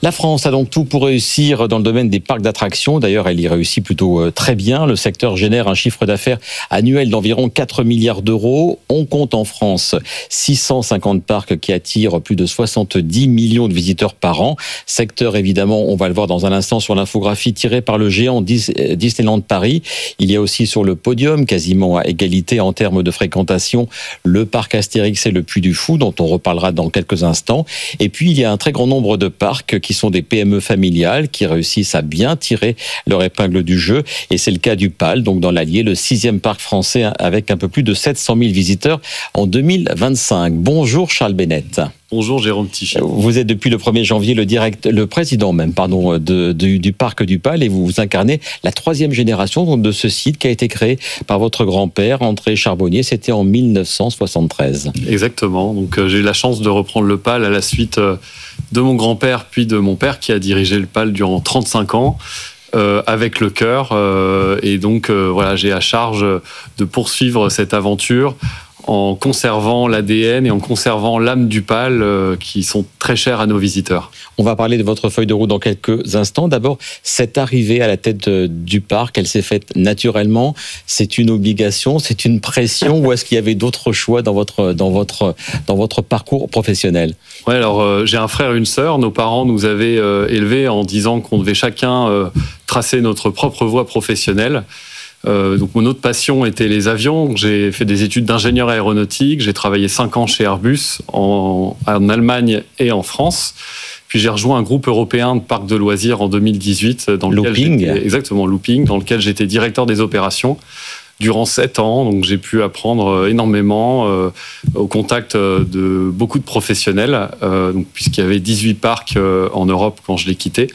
La France a donc tout pour réussir dans le domaine des parcs d'attractions. D'ailleurs, elle y réussit plutôt très bien. Le secteur génère un chiffre d'affaires annuel d'environ 4 milliards d'euros. On compte en France 650 parcs qui attirent plus de 70 millions de visiteurs par an. Secteur, évidemment, on va le voir dans un instant sur l'infographie tirée par le géant Disneyland Paris. Il y a aussi sur le podium, quasiment à égalité en termes de fréquentation, le parc Astérix et le Puy du Fou, dont on reparlera dans quelques instants. Et puis, il y a un très grand nombre de parcs qui sont des PME familiales, qui réussissent à bien tirer leur épingle du jeu. Et c'est le cas du PAL, donc dans l'Allier, le 6e parc français avec un peu plus de 700 000 visiteurs en 2025. Bonjour Charles Bennett. Bonjour Jérôme Tichet. Vous êtes depuis le 1er janvier le président du parc du PAL et vous incarnez la 3e génération de ce site qui a été créé par votre grand-père André Charbonnier. C'était en 1973. Exactement. Donc j'ai eu la chance de reprendre le PAL à la suite de mon grand-père puis de mon père qui a dirigé le PAL durant 35 ans. Avec le cœur. Et donc voilà, j'ai à charge de poursuivre cette aventure en conservant l'ADN et en conservant l'âme du PAL qui sont très chers à nos visiteurs. On va parler de votre feuille de route dans quelques instants. D'abord, cette arrivée à la tête du parc, elle s'est faite naturellement. C'est une obligation, c'est une pression ou est-ce qu'il y avait d'autres choix dans votre parcours professionnel ? Ouais, alors j'ai un frère et une sœur. Nos parents nous avaient élevés en disant qu'on devait chacun tracer notre propre voie professionnelle. Donc mon autre passion était les avions. J'ai fait des études d'ingénieur aéronautique. J'ai travaillé 5 ans chez Airbus en Allemagne et en France. Puis j'ai rejoint un groupe européen de parcs de loisirs en 2018 dans Looping, dans lequel j'étais directeur des opérations durant 7 ans. Donc j'ai pu apprendre énormément au contact de beaucoup de professionnels, puisqu'il y avait 18 parcs en Europe quand je l'ai quitté.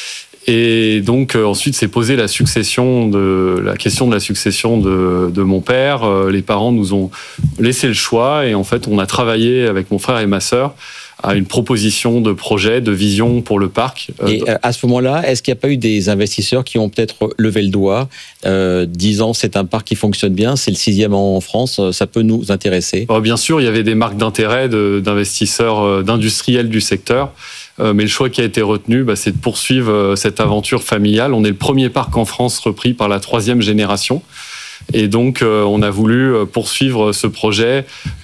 Et donc ensuite s'est posée la question de la succession de mon père. Les parents nous ont laissé le choix et en fait on a travaillé avec mon frère et ma sœur à une proposition de projet, de vision pour le parc. Et à ce moment-là, est-ce qu'il n'y a pas eu des investisseurs qui ont peut-être levé le doigt, disant c'est un parc qui fonctionne bien, c'est le 6e en France, ça peut nous intéresser ? Bien sûr, il y avait des marques d'intérêt d'investisseurs, d'industriels du secteur. Mais le choix qui a été retenu, c'est de poursuivre cette aventure familiale. On est le premier parc en France repris par la 3e génération. Et donc, on a voulu poursuivre ce projet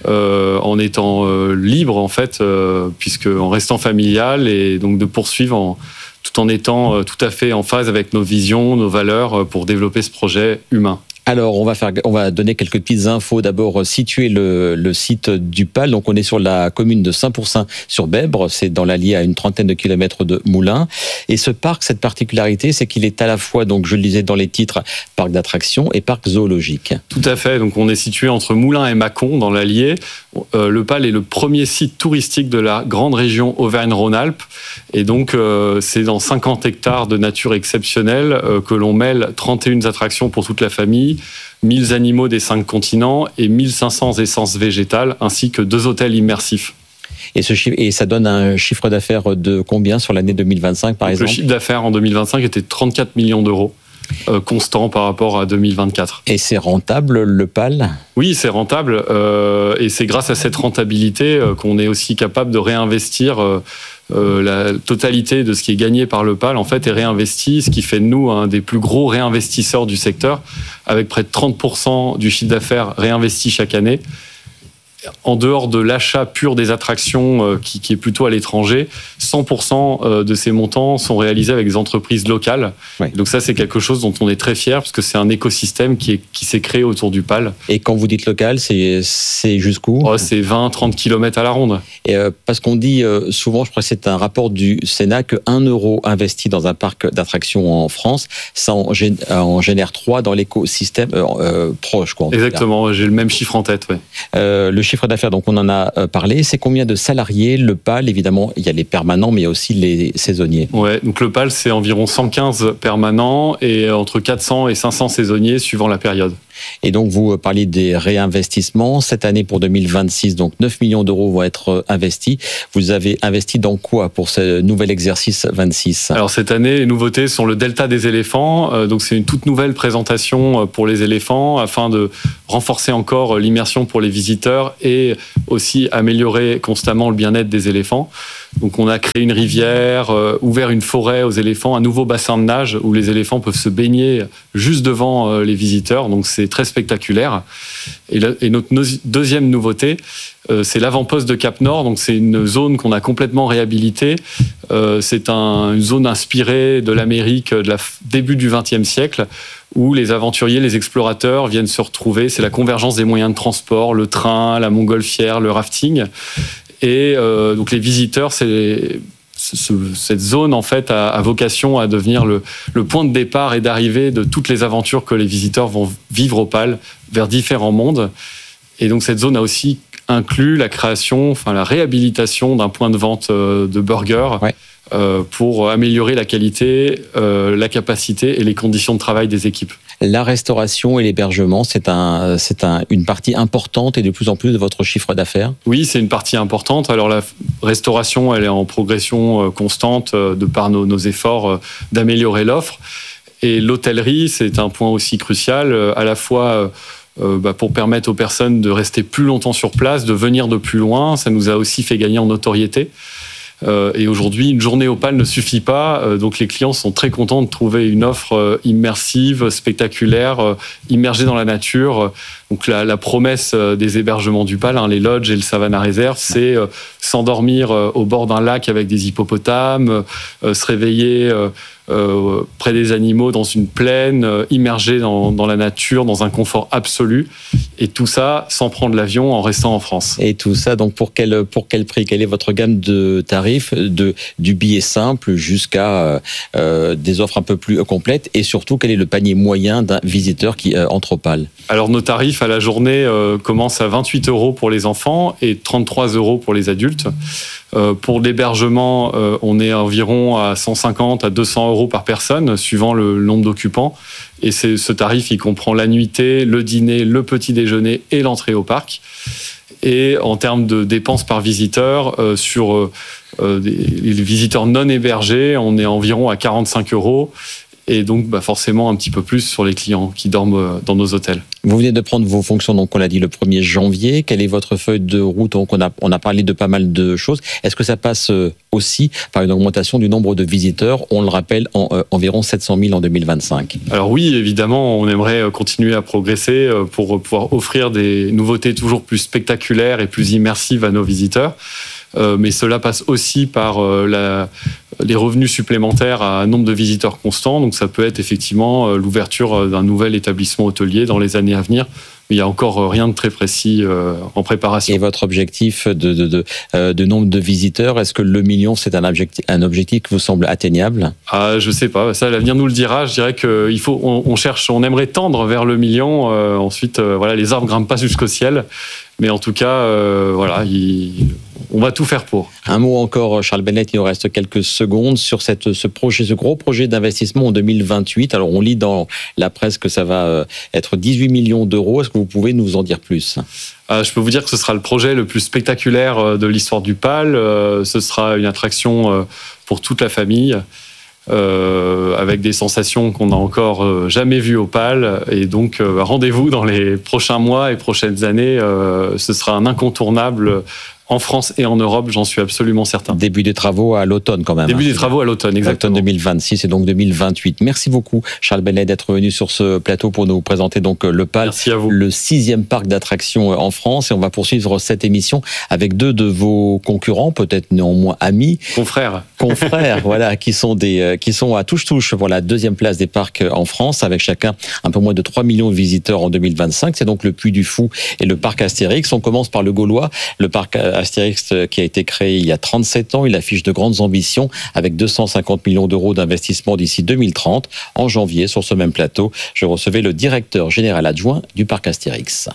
en étant libre, en fait, en restant familial, et donc de poursuivre tout en étant tout à fait en phase avec nos visions, nos valeurs, pour développer ce projet humain. Alors, on va donner quelques petites infos. D'abord, situer le site du PAL. Donc, on est sur la commune de Saint-Pourçain-sur-Bèbre. C'est dans l'Allier, à une trentaine de kilomètres de Moulins. Et ce parc, cette particularité, c'est qu'il est à la fois, donc, je le disais dans les titres, parc d'attractions et parc zoologique. Tout à fait. Donc, on est situé entre Moulins et Mâcon, dans l'Allier. Le PAL est le premier site touristique de la grande région Auvergne-Rhône-Alpes. Et donc, c'est dans 50 hectares de nature exceptionnelle que l'on mêle 31 attractions pour toute la famille, 1000 animaux des 5 continents et 1500 essences végétales, ainsi que 2 hôtels immersifs. Et ça donne un chiffre d'affaires de combien sur l'année 2025, par exemple ? Le chiffre d'affaires en 2025 était 34 millions d'euros. Constant par rapport à 2024. Et c'est rentable, le PAL ? Oui, c'est rentable. Et c'est grâce à cette rentabilité qu'on est aussi capable de réinvestir la totalité de ce qui est gagné par le PAL, en fait, est réinvesti, ce qui fait de nous un des plus gros réinvestisseurs du secteur, avec près de 30% du chiffre d'affaires réinvesti chaque année. En dehors de l'achat pur des attractions qui est plutôt à l'étranger, 100% de ces montants sont réalisés avec des entreprises locales. Ouais. Donc ça, c'est quelque chose dont on est très fiers, parce que c'est un écosystème qui s'est créé autour du PAL. Et quand vous dites local, c'est jusqu'où ? C'est 20-30 km à la ronde. Et parce qu'on dit souvent, je crois que c'est un rapport du Sénat, que 1 euro investi dans un parc d'attractions en France, ça en génère 3 dans l'écosystème proche. Exactement, j'ai le même chiffre en tête. Ouais. Le chiffre d'affaires, donc on en a parlé, c'est combien de salariés le PAL ? Évidemment, il y a les permanents, mais il y a aussi les saisonniers. Ouais, donc le PAL, c'est environ 115 permanents et entre 400 et 500 saisonniers suivant la période. Et donc, vous parlez des réinvestissements. Cette année, pour 2026, donc 9 millions d'euros vont être investis. Vous avez investi dans quoi pour ce nouvel exercice 26 ? Alors, cette année, les nouveautés sont le Delta des éléphants. Donc, c'est une toute nouvelle présentation pour les éléphants afin de renforcer encore l'immersion pour les visiteurs et aussi améliorer constamment le bien-être des éléphants. Donc on a créé une rivière, ouvert une forêt aux éléphants, un nouveau bassin de nage où les éléphants peuvent se baigner juste devant les visiteurs. Donc c'est très spectaculaire. Et notre deuxième nouveauté, c'est l'avant-poste de Cap-Nord. Donc c'est une zone qu'on a complètement réhabilitée. C'est une zone inspirée de l'Amérique début du XXe siècle, où les aventuriers, les explorateurs viennent se retrouver. C'est la convergence des moyens de transport, le train, la montgolfière, le rafting. Et donc les visiteurs, cette zone en fait a vocation à devenir le point de départ et d'arrivée de toutes les aventures que les visiteurs vont vivre au PAL vers différents mondes. Et donc cette zone a aussi inclus la création, la réhabilitation d'un point de vente de burgers. Ouais. Pour améliorer la qualité, la capacité et les conditions de travail des équipes. La restauration et l'hébergement, c'est une partie importante et de plus en plus de votre chiffre d'affaires ? Oui, c'est une partie importante. Alors la restauration, elle est en progression constante de par nos efforts d'améliorer l'offre. Et l'hôtellerie, c'est un point aussi crucial, à la fois pour permettre aux personnes de rester plus longtemps sur place, de venir de plus loin. Ça nous a aussi fait gagner en notoriété. Et aujourd'hui, une journée au PAL ne suffit pas. Donc les clients sont très contents de trouver une offre immersive, spectaculaire, immergée dans la nature. Donc la promesse des hébergements du PAL, les lodges et le Savannah Reserve, c'est s'endormir au bord d'un lac avec des hippopotames, se réveiller près des animaux dans une plaine, immergé dans la nature, dans un confort absolu. Et tout ça sans prendre l'avion, en restant en France. Et tout ça, donc pour quel prix ? Quelle est votre gamme de tarifs, du billet simple jusqu'à des offres un peu plus complètes ? Et surtout, quel est le panier moyen d'un visiteur qui entre au PAL ? Alors nos tarifs à la journée commencent à 28 € pour les enfants et 33 € pour les adultes. Pour l'hébergement, on est environ à 150 à 200 € par personne, suivant le nombre d'occupants. Et ce tarif, il comprend la nuitée, le dîner, le petit déjeuner et l'entrée au parc. Et en termes de dépenses par visiteur, sur les visiteurs non hébergés, on est environ à 45 €. Et donc, forcément, un petit peu plus sur les clients qui dorment dans nos hôtels. Vous venez de prendre vos fonctions, donc on l'a dit, le 1er janvier. Quelle est votre feuille de route ? Donc on a parlé de pas mal de choses. Est-ce que ça passe aussi par une augmentation du nombre de visiteurs ? On le rappelle, environ 700 000 en 2025. Alors oui, évidemment, on aimerait continuer à progresser pour pouvoir offrir des nouveautés toujours plus spectaculaires et plus immersives à nos visiteurs. Mais cela passe aussi par les revenus supplémentaires à un nombre de visiteurs constant. Donc ça peut être effectivement l'ouverture d'un nouvel établissement hôtelier dans les années à venir. Mais il n'y a encore rien de très précis en préparation. Et votre objectif de nombre de visiteurs, est-ce que le million, c'est un objectif qui vous semble atteignable ? Je ne sais pas. Ça, l'avenir nous le dira. Je dirais qu'on aimerait tendre vers le million. Ensuite, les arbres ne grimpent pas jusqu'au ciel. Mais en tout cas, on va tout faire pour. Un mot encore, Charles Bennett, il nous reste quelques secondes sur ce gros projet d'investissement en 2028. Alors, on lit dans la presse que ça va être 18 millions d'euros. Est-ce que vous pouvez nous en dire plus ? Je peux vous dire que ce sera le projet le plus spectaculaire de l'histoire du PAL. Ce sera une attraction pour toute la famille. Avec des sensations qu'on n'a encore jamais vues au PAL. Et donc, rendez-vous dans les prochains mois et prochaines années. Ce sera un incontournable en France et en Europe, j'en suis absolument certain. Début des travaux à l'automne quand même. Début des travaux à l'automne, exactement. L'automne 2026 et donc 2028. Merci beaucoup, Charles Bennett, d'être venu sur ce plateau pour nous présenter donc le PAL. Merci à vous. Le 6e parc d'attractions en France. Et on va poursuivre cette émission avec 2 de vos concurrents, peut-être néanmoins amis. Confrères, voilà, qui sont à touche-touche pour la 2e place des parcs en France, avec chacun un peu moins de 3 millions de visiteurs en 2025. C'est donc le Puy du Fou et le parc Astérix. On commence par le Gaulois, le parc Astérix qui a été créé il y a 37 ans. Il affiche de grandes ambitions avec 250 millions d'euros d'investissement d'ici 2030. En janvier, sur ce même plateau, je recevais le directeur général adjoint du parc Astérix.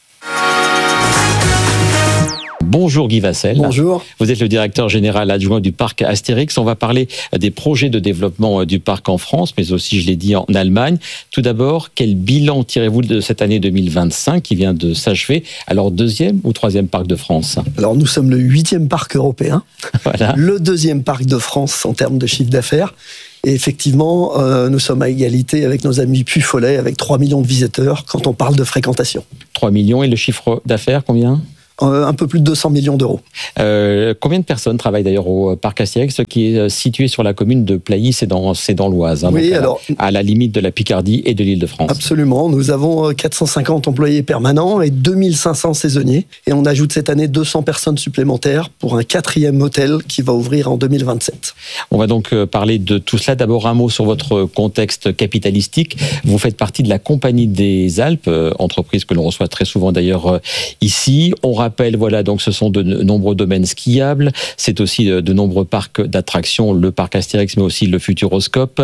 Bonjour Guy Vassel. Bonjour. Vous êtes le directeur général adjoint du parc Astérix. On va parler des projets de développement du parc en France, mais aussi, je l'ai dit, en Allemagne. Tout d'abord, quel bilan tirez-vous de cette année 2025 qui vient de s'achever ? Alors, 2e ou 3e parc de France ? Alors, nous sommes le 8e parc européen, voilà. Le 2e parc de France en termes de chiffre d'affaires. Et effectivement, nous sommes à égalité avec nos amis Puy-Follet, avec 3 millions de visiteurs quand on parle de fréquentation. 3 millions et le chiffre d'affaires, combien ? un peu plus de 200 millions d'euros. Combien de personnes travaillent d'ailleurs au parc Astérix, qui est situé sur la commune de Plailly, c'est dans l'Oise, hein, oui, donc à la limite de la Picardie et de l'Île-de-France. Absolument, nous avons 450 employés permanents et 2500 saisonniers. Et on ajoute cette année 200 personnes supplémentaires pour un 4e hôtel qui va ouvrir en 2027. On va donc parler de tout cela. D'abord, un mot sur votre contexte capitalistique. Vous faites partie de la Compagnie des Alpes, entreprise que l'on reçoit très souvent d'ailleurs ici. On rappelle, voilà, donc ce sont de nombreux domaines skiables. C'est aussi de nombreux parcs d'attractions, le parc Astérix, mais aussi le Futuroscope,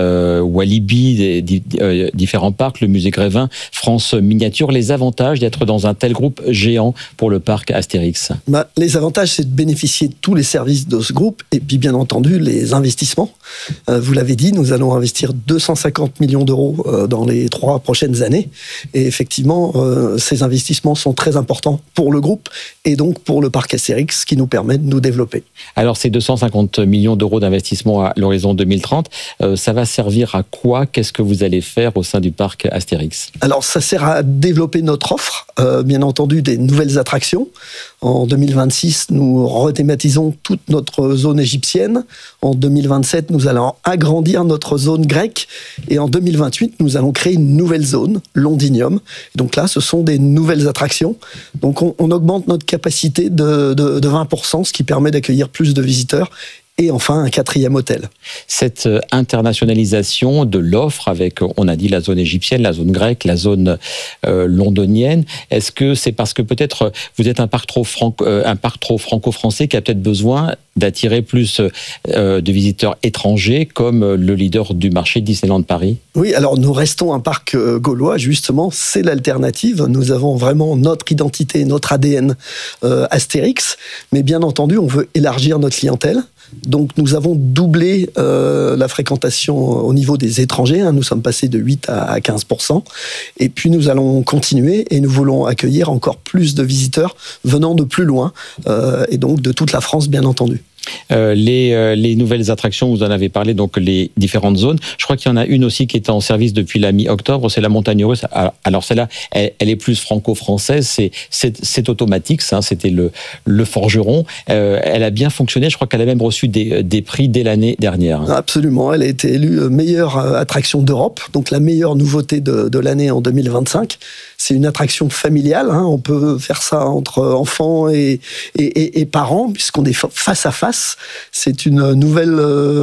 Walibi, différents parcs, le musée Grévin, France Miniature. Les avantages d'être dans un tel groupe géant pour le parc Astérix? Les avantages, c'est de bénéficier de tous les services de ce groupe et puis bien entendu les investissements. Vous l'avez dit, nous allons investir 250 millions d'euros dans les 3 prochaines années. Et effectivement, ces investissements sont très importants pour le groupe et donc pour le parc Astérix, qui nous permet de nous développer. Alors, ces 250 millions d'euros d'investissement à l'horizon 2030, ça va servir à quoi? Qu'est-ce que vous allez faire au sein du parc Astérix? Alors, ça sert à développer notre offre, bien entendu des nouvelles attractions. En 2026, nous rethématisons toute notre zone égyptienne. En 2027, nous allons agrandir notre zone grecque. Et en 2028, nous allons créer une nouvelle zone, Londinium. Donc là, ce sont des nouvelles attractions. Donc on augmente notre capacité de 20%, ce qui permet d'accueillir plus de visiteurs. Et enfin, un 4e hôtel. Cette internationalisation de l'offre avec, on a dit, la zone égyptienne, la zone grecque, la zone londonienne, est-ce que c'est parce que peut-être vous êtes un parc trop franco-français qui a peut-être besoin d'attirer plus de visiteurs étrangers comme le leader du marché Disneyland Paris? Oui, alors nous restons un parc gaulois, justement, c'est l'alternative. Nous avons vraiment notre identité, notre ADN Astérix, mais bien entendu, on veut élargir notre clientèle. Donc nous avons doublé la fréquentation au niveau des étrangers, nous sommes passés de 8 à 15%, et puis nous allons continuer et nous voulons accueillir encore plus de visiteurs venant de plus loin, et donc de toute la France bien entendu. Les nouvelles attractions, vous en avez parlé, donc les différentes zones. Je crois qu'il y en a une aussi qui est en service depuis la mi-octobre, c'est la Montagne Russe. Alors celle-là, elle est plus franco-française, c'est automatique, ça, c'était le forgeron. Elle a bien fonctionné, je crois qu'elle a même reçu des prix dès l'année dernière. Absolument, elle a été élue meilleure attraction d'Europe, donc la meilleure nouveauté de l'année en 2025. C'est une attraction familiale, on peut faire ça entre enfants et parents, puisqu'on est face à face. C'est une nouvelle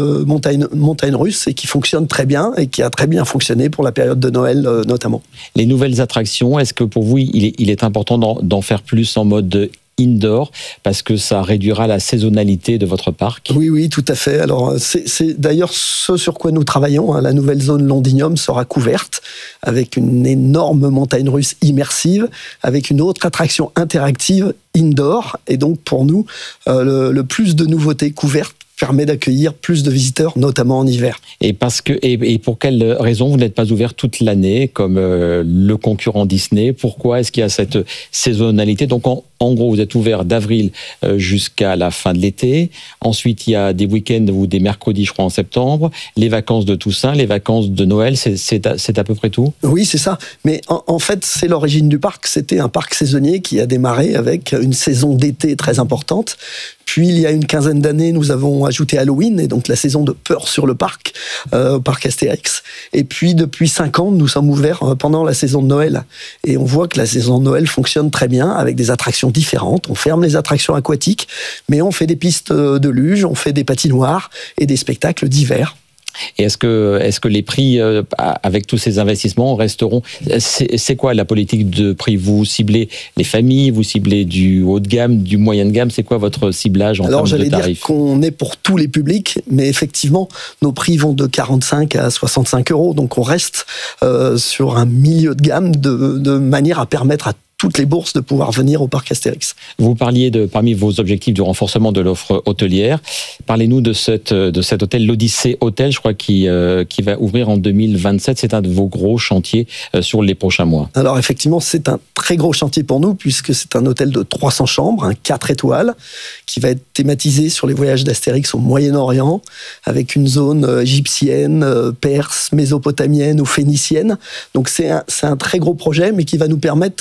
montagne russe et qui fonctionne très bien et qui a très bien fonctionné pour la période de Noël notamment. Les nouvelles attractions, est-ce que pour vous, il est important d'en faire plus en mode indoor, parce que ça réduira la saisonnalité de votre parc? Oui, tout à fait. Alors, c'est d'ailleurs ce sur quoi nous travaillons. La nouvelle zone Londinium sera couverte avec une énorme montagne russe immersive, avec une autre attraction interactive indoor. Et donc, pour nous, le plus de nouveautés couvertes permet d'accueillir plus de visiteurs, notamment en hiver. Et pour quelle raison vous n'êtes pas ouvert toute l'année, comme le concurrent Disney? Pourquoi est-ce qu'il y a cette saisonnalité? Donc en gros, vous êtes ouvert d'avril jusqu'à la fin de l'été. Ensuite, il y a des week-ends ou des mercredis, je crois, en septembre. Les vacances de Toussaint, les vacances de Noël, c'est à peu près tout? Oui, c'est ça. Mais en fait, c'est l'origine du parc. C'était un parc saisonnier qui a démarré avec une saison d'été très importante. Puis, il y a une quinzaine d'années, nous avons ajouté Halloween, et donc la saison de peur sur le parc, au parc Astérix. Et puis, depuis 5 ans, nous sommes ouverts pendant la saison de Noël. Et on voit que la saison de Noël fonctionne très bien, avec des attractions différentes. On ferme les attractions aquatiques, mais on fait des pistes de luge, on fait des patinoires et des spectacles d'hiver. Et est-ce que les prix, avec tous ces investissements, resteront... C'est quoi la politique de prix? Vous ciblez les familles, vous ciblez du haut de gamme, du moyen de gamme? C'est quoi votre ciblage en termes de tarifs? Alors, j'allais dire qu'on est pour tous les publics, mais effectivement, nos prix vont de 45 à 65 euros. Donc, on reste sur un milieu de gamme de manière à permettre à toutes les bourses de pouvoir venir au parc Astérix. Vous parliez parmi vos objectifs du renforcement de l'offre hôtelière. Parlez-nous de cet hôtel, l'Odyssée Hôtel, je crois, qui va ouvrir en 2027. C'est un de vos gros chantiers sur les prochains mois. Alors effectivement, c'est un très gros chantier pour nous, puisque c'est un hôtel de 300 chambres, un 4 étoiles, qui va être thématisé sur les voyages d'Astérix au Moyen-Orient, avec une zone égyptienne, perse, mésopotamienne ou phénicienne. Donc c'est un très gros projet, mais qui va nous permettre de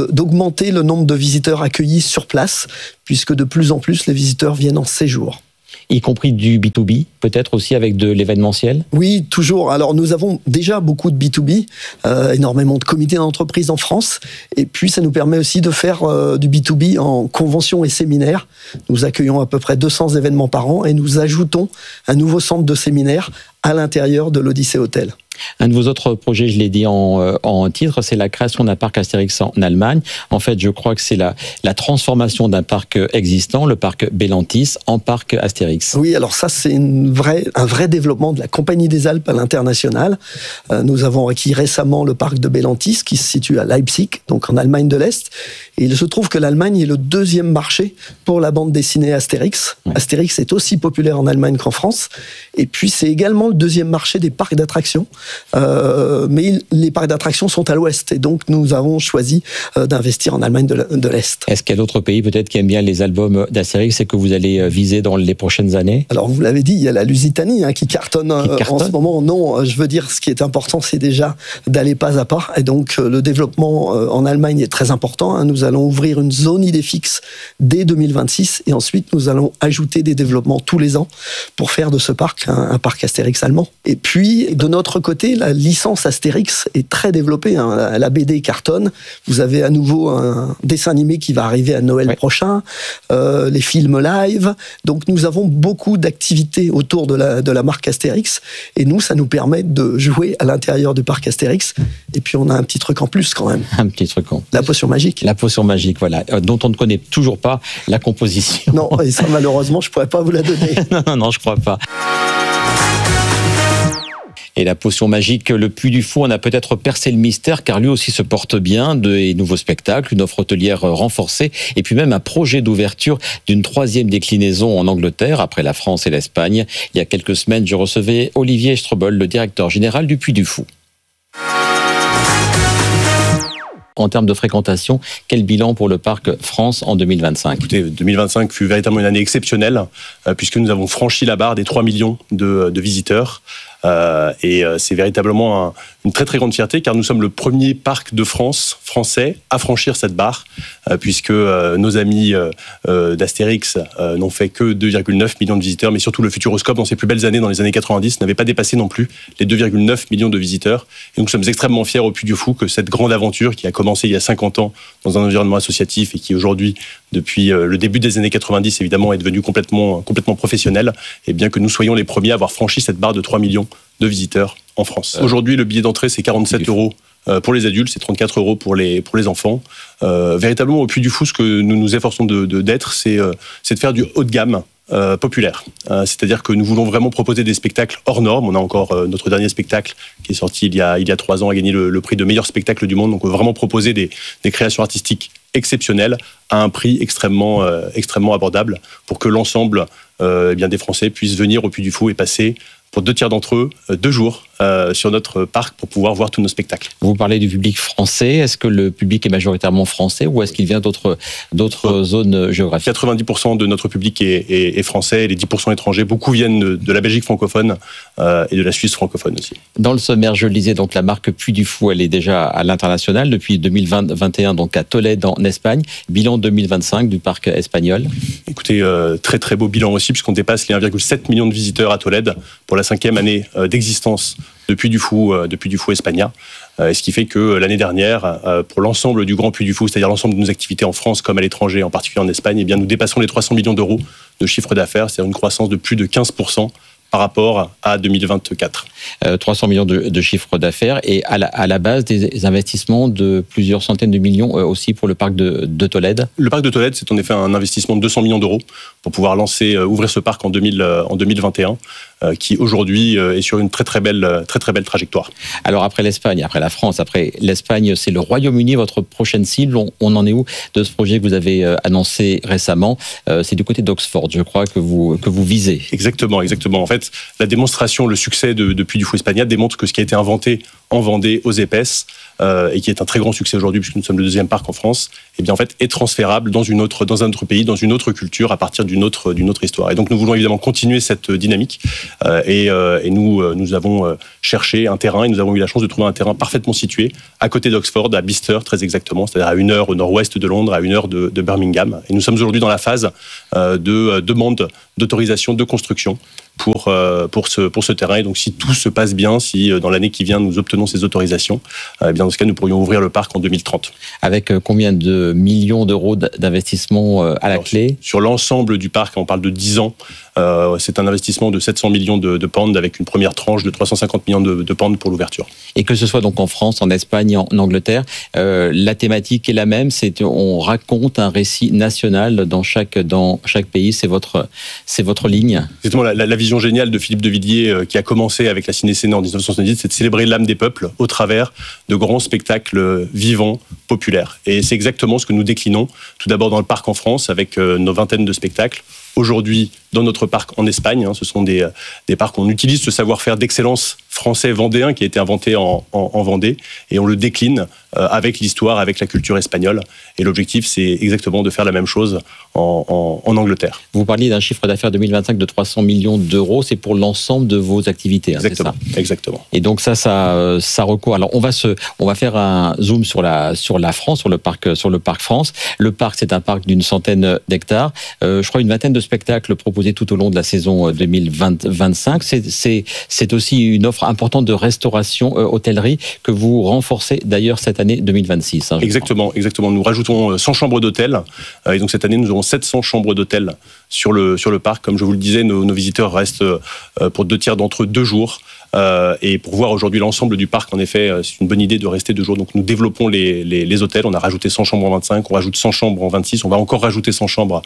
d'augmenter le nombre de visiteurs accueillis sur place, puisque de plus en plus les visiteurs viennent en séjour. Y compris du B2B, peut-être aussi avec de l'événementiel? Oui, toujours. Alors nous avons déjà beaucoup de B2B, énormément de comités d'entreprise en France, et puis ça nous permet aussi de faire du B2B en conventions et séminaires. Nous accueillons à peu près 200 événements par an et nous ajoutons un nouveau centre de séminaire à l'intérieur de l'Odyssée Hôtel. Un de vos autres projets, je l'ai dit en titre, c'est la création d'un parc Astérix en Allemagne. En fait, je crois que c'est la transformation d'un parc existant, le parc Bellantis, en parc Astérix. Oui, alors ça, c'est un vrai développement de la Compagnie des Alpes à l'international. Nous avons acquis récemment le parc de Bellantis, qui se situe à Leipzig, donc en Allemagne de l'Est. Et il se trouve que l'Allemagne est le deuxième marché pour la bande dessinée Astérix. Ouais. Astérix est aussi populaire en Allemagne qu'en France. Et puis, c'est également le deuxième marché des parcs d'attractions. Mais les parcs d'attractions sont à l'ouest et donc nous avons choisi d'investir en Allemagne de l'Est. Est-ce qu'il y a d'autres pays peut-être qui aiment bien les albums d'Astérix et que vous allez viser dans les prochaines années? Alors vous l'avez dit, il y a la Lusitanie qui cartonne en ce moment. Non, je veux dire, ce qui est important, c'est déjà d'aller pas à pas. Et donc le développement en Allemagne est très important. Nous allons ouvrir une zone Idéfix dès 2026 et ensuite nous allons ajouter des développements tous les ans pour faire de ce parc un parc Astérix allemand. Et puis de notre côté, la licence Astérix est très développée. La BD cartonne. Vous avez à nouveau un dessin animé qui va arriver à Noël prochain. Les films live. Donc nous avons beaucoup d'activités autour de la marque Astérix. Et nous, ça nous permet de jouer à l'intérieur du parc Astérix. Et puis on a un petit truc en plus quand même. Un petit truc en plus. La potion magique. La potion magique, voilà. Dont on ne connaît toujours pas la composition. Non, et ça malheureusement, je ne pourrais pas vous la donner. Non, je ne crois pas. Et la potion magique, le Puy du Fou, on a peut-être percé le mystère, car lui aussi se porte bien, des nouveaux spectacles, une offre hôtelière renforcée, et puis même un projet d'ouverture d'une 3e déclinaison en Angleterre, après la France et l'Espagne. Il y a quelques semaines, je recevais Olivier Strobel, le directeur général du Puy du Fou. En termes de fréquentation, quel bilan pour le parc France en 2025? Écoutez, 2025 fut véritablement une année exceptionnelle, puisque nous avons franchi la barre des 3 millions de visiteurs. Et c'est véritablement une très très grande fierté, car nous sommes le premier parc de France français à franchir cette barre, puisque nos amis d'Astérix n'ont fait que 2,9 millions de visiteurs, mais surtout le Futuroscope, dans ses plus belles années, dans les années 90, n'avait pas dépassé non plus les 2,9 millions de visiteurs. Et nous sommes extrêmement fiers au Puy du Fou que cette grande aventure qui a commencé il y a 50 ans dans un environnement associatif et qui aujourd'hui, depuis le début des années 90, évidemment, est devenue complètement professionnelle, et bien que nous soyons les premiers à avoir franchi cette barre de 3 millions de visiteurs en France. Aujourd'hui, le billet d'entrée, c'est 47 € pour les adultes, c'est 34 € pour les enfants. Véritablement, au Puy du Fou, ce que nous nous efforçons d'être, c'est de faire du haut de gamme populaire. C'est-à-dire que nous voulons vraiment proposer des spectacles hors normes. On a encore notre dernier spectacle qui est sorti il y a 3 ans, a gagné le prix de meilleur spectacle du monde. Donc on veut vraiment proposer des créations artistiques exceptionnelles à un prix extrêmement abordable pour que l'ensemble des Français puissent venir au Puy du Fou et passer, pour 2 tiers d'entre eux, 2 jours sur notre parc pour pouvoir voir tous nos spectacles. Vous parlez du public français. Est-ce que le public est majoritairement français ou est-ce qu'il vient d'autres zones géographiques? 90% de notre public est français et les 10% étrangers. Beaucoup viennent de la Belgique francophone et de la Suisse francophone aussi. Dans le sommaire, je le disais, donc la marque Puy du Fou, elle est déjà à l'international depuis 2021, donc à Tolède en Espagne. Bilan 2025 du parc espagnol. Écoutez, très très beau bilan aussi, puisqu'on dépasse les 1,7 million de visiteurs à Tolède pour la 5e année d'existence de Puy du Fou España. Ce qui fait que l'année dernière, pour l'ensemble du Grand Puy du Fou, c'est-à-dire l'ensemble de nos activités en France comme à l'étranger, en particulier en Espagne, eh bien, nous dépassons les 300 millions d'euros de chiffre d'affaires, c'est-à-dire une croissance de plus de 15% par rapport à 2024. 300 millions de chiffre d'affaires et à la base des investissements de plusieurs centaines de millions aussi pour le parc de Tolède. Le parc de Tolède, c'est en effet un investissement de 200 millions d'euros pour pouvoir ouvrir ce parc en 2021, qui aujourd'hui est sur une très très belle trajectoire. Alors après l'Espagne, après la France, après l'Espagne, c'est le Royaume-Uni, votre prochaine cible. On en est où de ce projet que vous avez annoncé récemment? C'est du côté d'Oxford, je crois, que vous visez. Exactement. En fait, la démonstration, le succès de Puy du Fou España démontre que ce qui a été inventé en Vendée, aux Épaisses, et qui est un très grand succès aujourd'hui puisque nous sommes le 2e parc en France, et bien en fait est transférable dans un autre pays, dans une autre culture, à partir d'une autre histoire. Et donc nous voulons évidemment continuer cette dynamique Et nous avons cherché un terrain et nous avons eu la chance de trouver un terrain parfaitement situé à côté d'Oxford, à Bicester très exactement, c'est-à-dire à 1 heure au nord-ouest de Londres, à 1 heure de Birmingham. Et nous sommes aujourd'hui dans la phase de demande d'autorisation de construction pour ce terrain. Et donc, si tout se passe bien, si dans l'année qui vient, nous obtenons ces autorisations, bien dans ce cas, nous pourrions ouvrir le parc en 2030. Avec combien de millions d'euros d'investissement à la clé ? Sur l'ensemble du parc, on parle de 10 ans, c'est un investissement de 700 millions de pounds avec une première tranche de 350 millions de pounds pour l'ouverture. Et que ce soit donc en France, en Espagne, en Angleterre, la thématique est la même, on raconte un récit national dans chaque pays, c'est votre ligne. Exactement, la vision géniale de Philippe de Villiers qui a commencé avec la Ciné-Séné en 1970, c'est de célébrer l'âme des peuples au travers de grands spectacles vivants, populaires. Et c'est exactement ce que nous déclinons, tout d'abord dans le parc en France avec nos vingtaines de spectacles. Aujourd'hui, dans notre parc en Espagne, ce sont des parcs où on utilise ce savoir-faire d'excellence français vendéen qui a été inventé en Vendée et on le décline avec l'histoire, avec la culture espagnole. Et l'objectif, c'est exactement de faire la même chose en Angleterre. Vous parliez d'un chiffre d'affaires 2025 de 300 millions d'euros, c'est pour l'ensemble de vos activités, exactement, c'est ça ? Exactement. Et donc ça recourt. Alors on va faire un zoom sur la France, sur le parc France. Le parc, c'est un parc d'une centaine d'hectares. Je crois une vingtaine de spectacles proposés tout au long de la saison 2025. C'est aussi une offre importante de restauration, hôtellerie, que vous renforcez d'ailleurs cette année 2026. Exactement. Nous rajoutons 100 chambres d'hôtel. Et donc cette année, nous aurons 700 chambres d'hôtel sur le parc. Comme je vous le disais, nos visiteurs restent pour 2 tiers d'entre eux 2 jours. Et pour voir aujourd'hui l'ensemble du parc, en effet, c'est une bonne idée de rester 2 jours. Donc nous développons les hôtels. On a rajouté 100 chambres en 25, on rajoute 100 chambres en 26, on va encore rajouter 100 chambres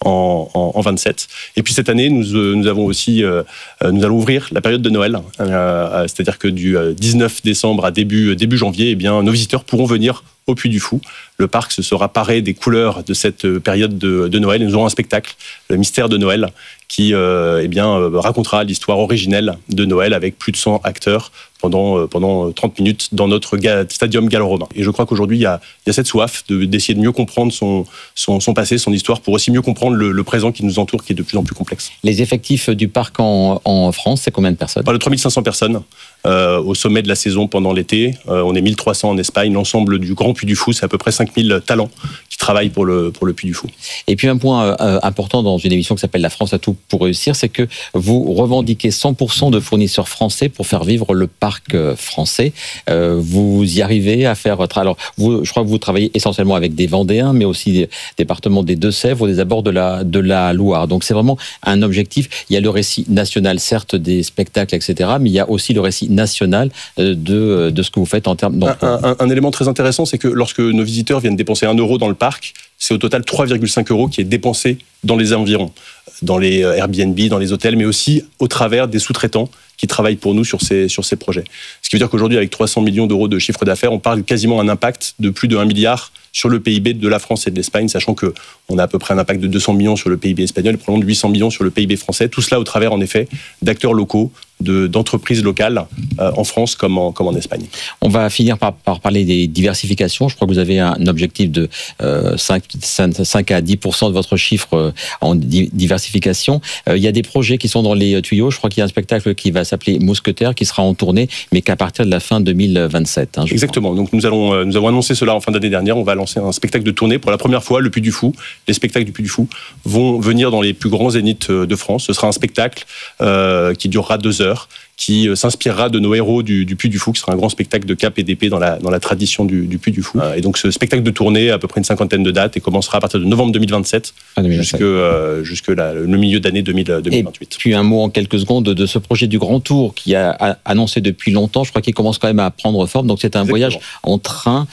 en 27. Et puis cette année, nous avons aussi, nous allons ouvrir la période de Noël. C'est-à-dire que du 19 décembre à début janvier, eh bien, nos visiteurs pourront venir au Puy du Fou. Le parc se sera paré des couleurs de cette période de Noël. Et nous aurons un spectacle, le Mystère de Noël, qui racontera l'histoire originelle de Noël avec plus de 100 acteurs pendant 30 minutes dans notre stadium gallo-romain. Et je crois qu'aujourd'hui, il y a cette soif d'essayer de mieux comprendre son passé, son histoire, pour aussi mieux comprendre le présent qui nous entoure, qui est de plus en plus complexe. Les effectifs du parc en France, c'est combien de personnes ? Pas de 3500 personnes au sommet de la saison pendant l'été. On est 1300 en Espagne. L'ensemble du Grand Puy du Fou, c'est à peu près 5000 talents qui travaillent pour le Puy du Fou. Et puis un point important dans une émission qui s'appelle La France a tout pour réussir, c'est que vous revendiquez 100% de fournisseurs français pour faire vivre le parc français. Vous y arrivez à faire... Alors, je crois que vous travaillez essentiellement avec des Vendéens, mais aussi des départements des Deux-Sèvres, des abords de la Loire. Donc c'est vraiment un objectif. Il y a le récit national, certes, des spectacles, etc., mais il y a aussi le récit national de ce que vous faites en termes d'emploi. Un élément très intéressant, c'est que lorsque nos visiteurs viennent dépenser 1 euro dans le parc, c'est au total 3,5 € qui est dépensé dans les environs, dans les Airbnb, dans les hôtels, mais aussi au travers des sous-traitants qui travaillent pour nous sur ces projets. Ce qui veut dire qu'aujourd'hui, avec 300 millions d'euros de chiffre d'affaires, on parle quasiment d'un impact de plus de 1 milliard sur le PIB de la France et de l'Espagne, sachant qu'on a à peu près un impact de 200 millions sur le PIB espagnol et probablement de 800 millions sur le PIB français. Tout cela au travers, en effet, d'acteurs locaux, d'entreprises locales en France comme en Espagne. On va finir par parler des diversifications. Je crois que vous avez un objectif de 5 à 10% de votre chiffre en diversification. Il y a des projets qui sont dans les tuyaux. Je crois qu'il y a un spectacle qui va s'appeler Mousquetaire, qui sera en tournée, mais qu'à partir de la fin 2027. Exactement. Donc nous avons annoncé cela en fin d'année dernière. On va lancer un spectacle de tournée. Pour la première fois, le Puy du Fou, les spectacles du Puy du Fou vont venir dans les plus grands zéniths de France. Ce sera un spectacle qui durera 2 heures, qui s'inspirera de nos héros du Puy du Fou, qui sera un grand spectacle de cap et d'épée dans la tradition du Puy du Fou. Et donc ce spectacle de tournée, à peu près une 50aine de dates, et commencera à partir de novembre 2027 jusque le milieu d'année 2028. Et puis un mot en quelques secondes de ce projet du Grand Tour qui a annoncé depuis longtemps. Je crois qu'il commence quand même à prendre forme. Donc c'est un voyage en train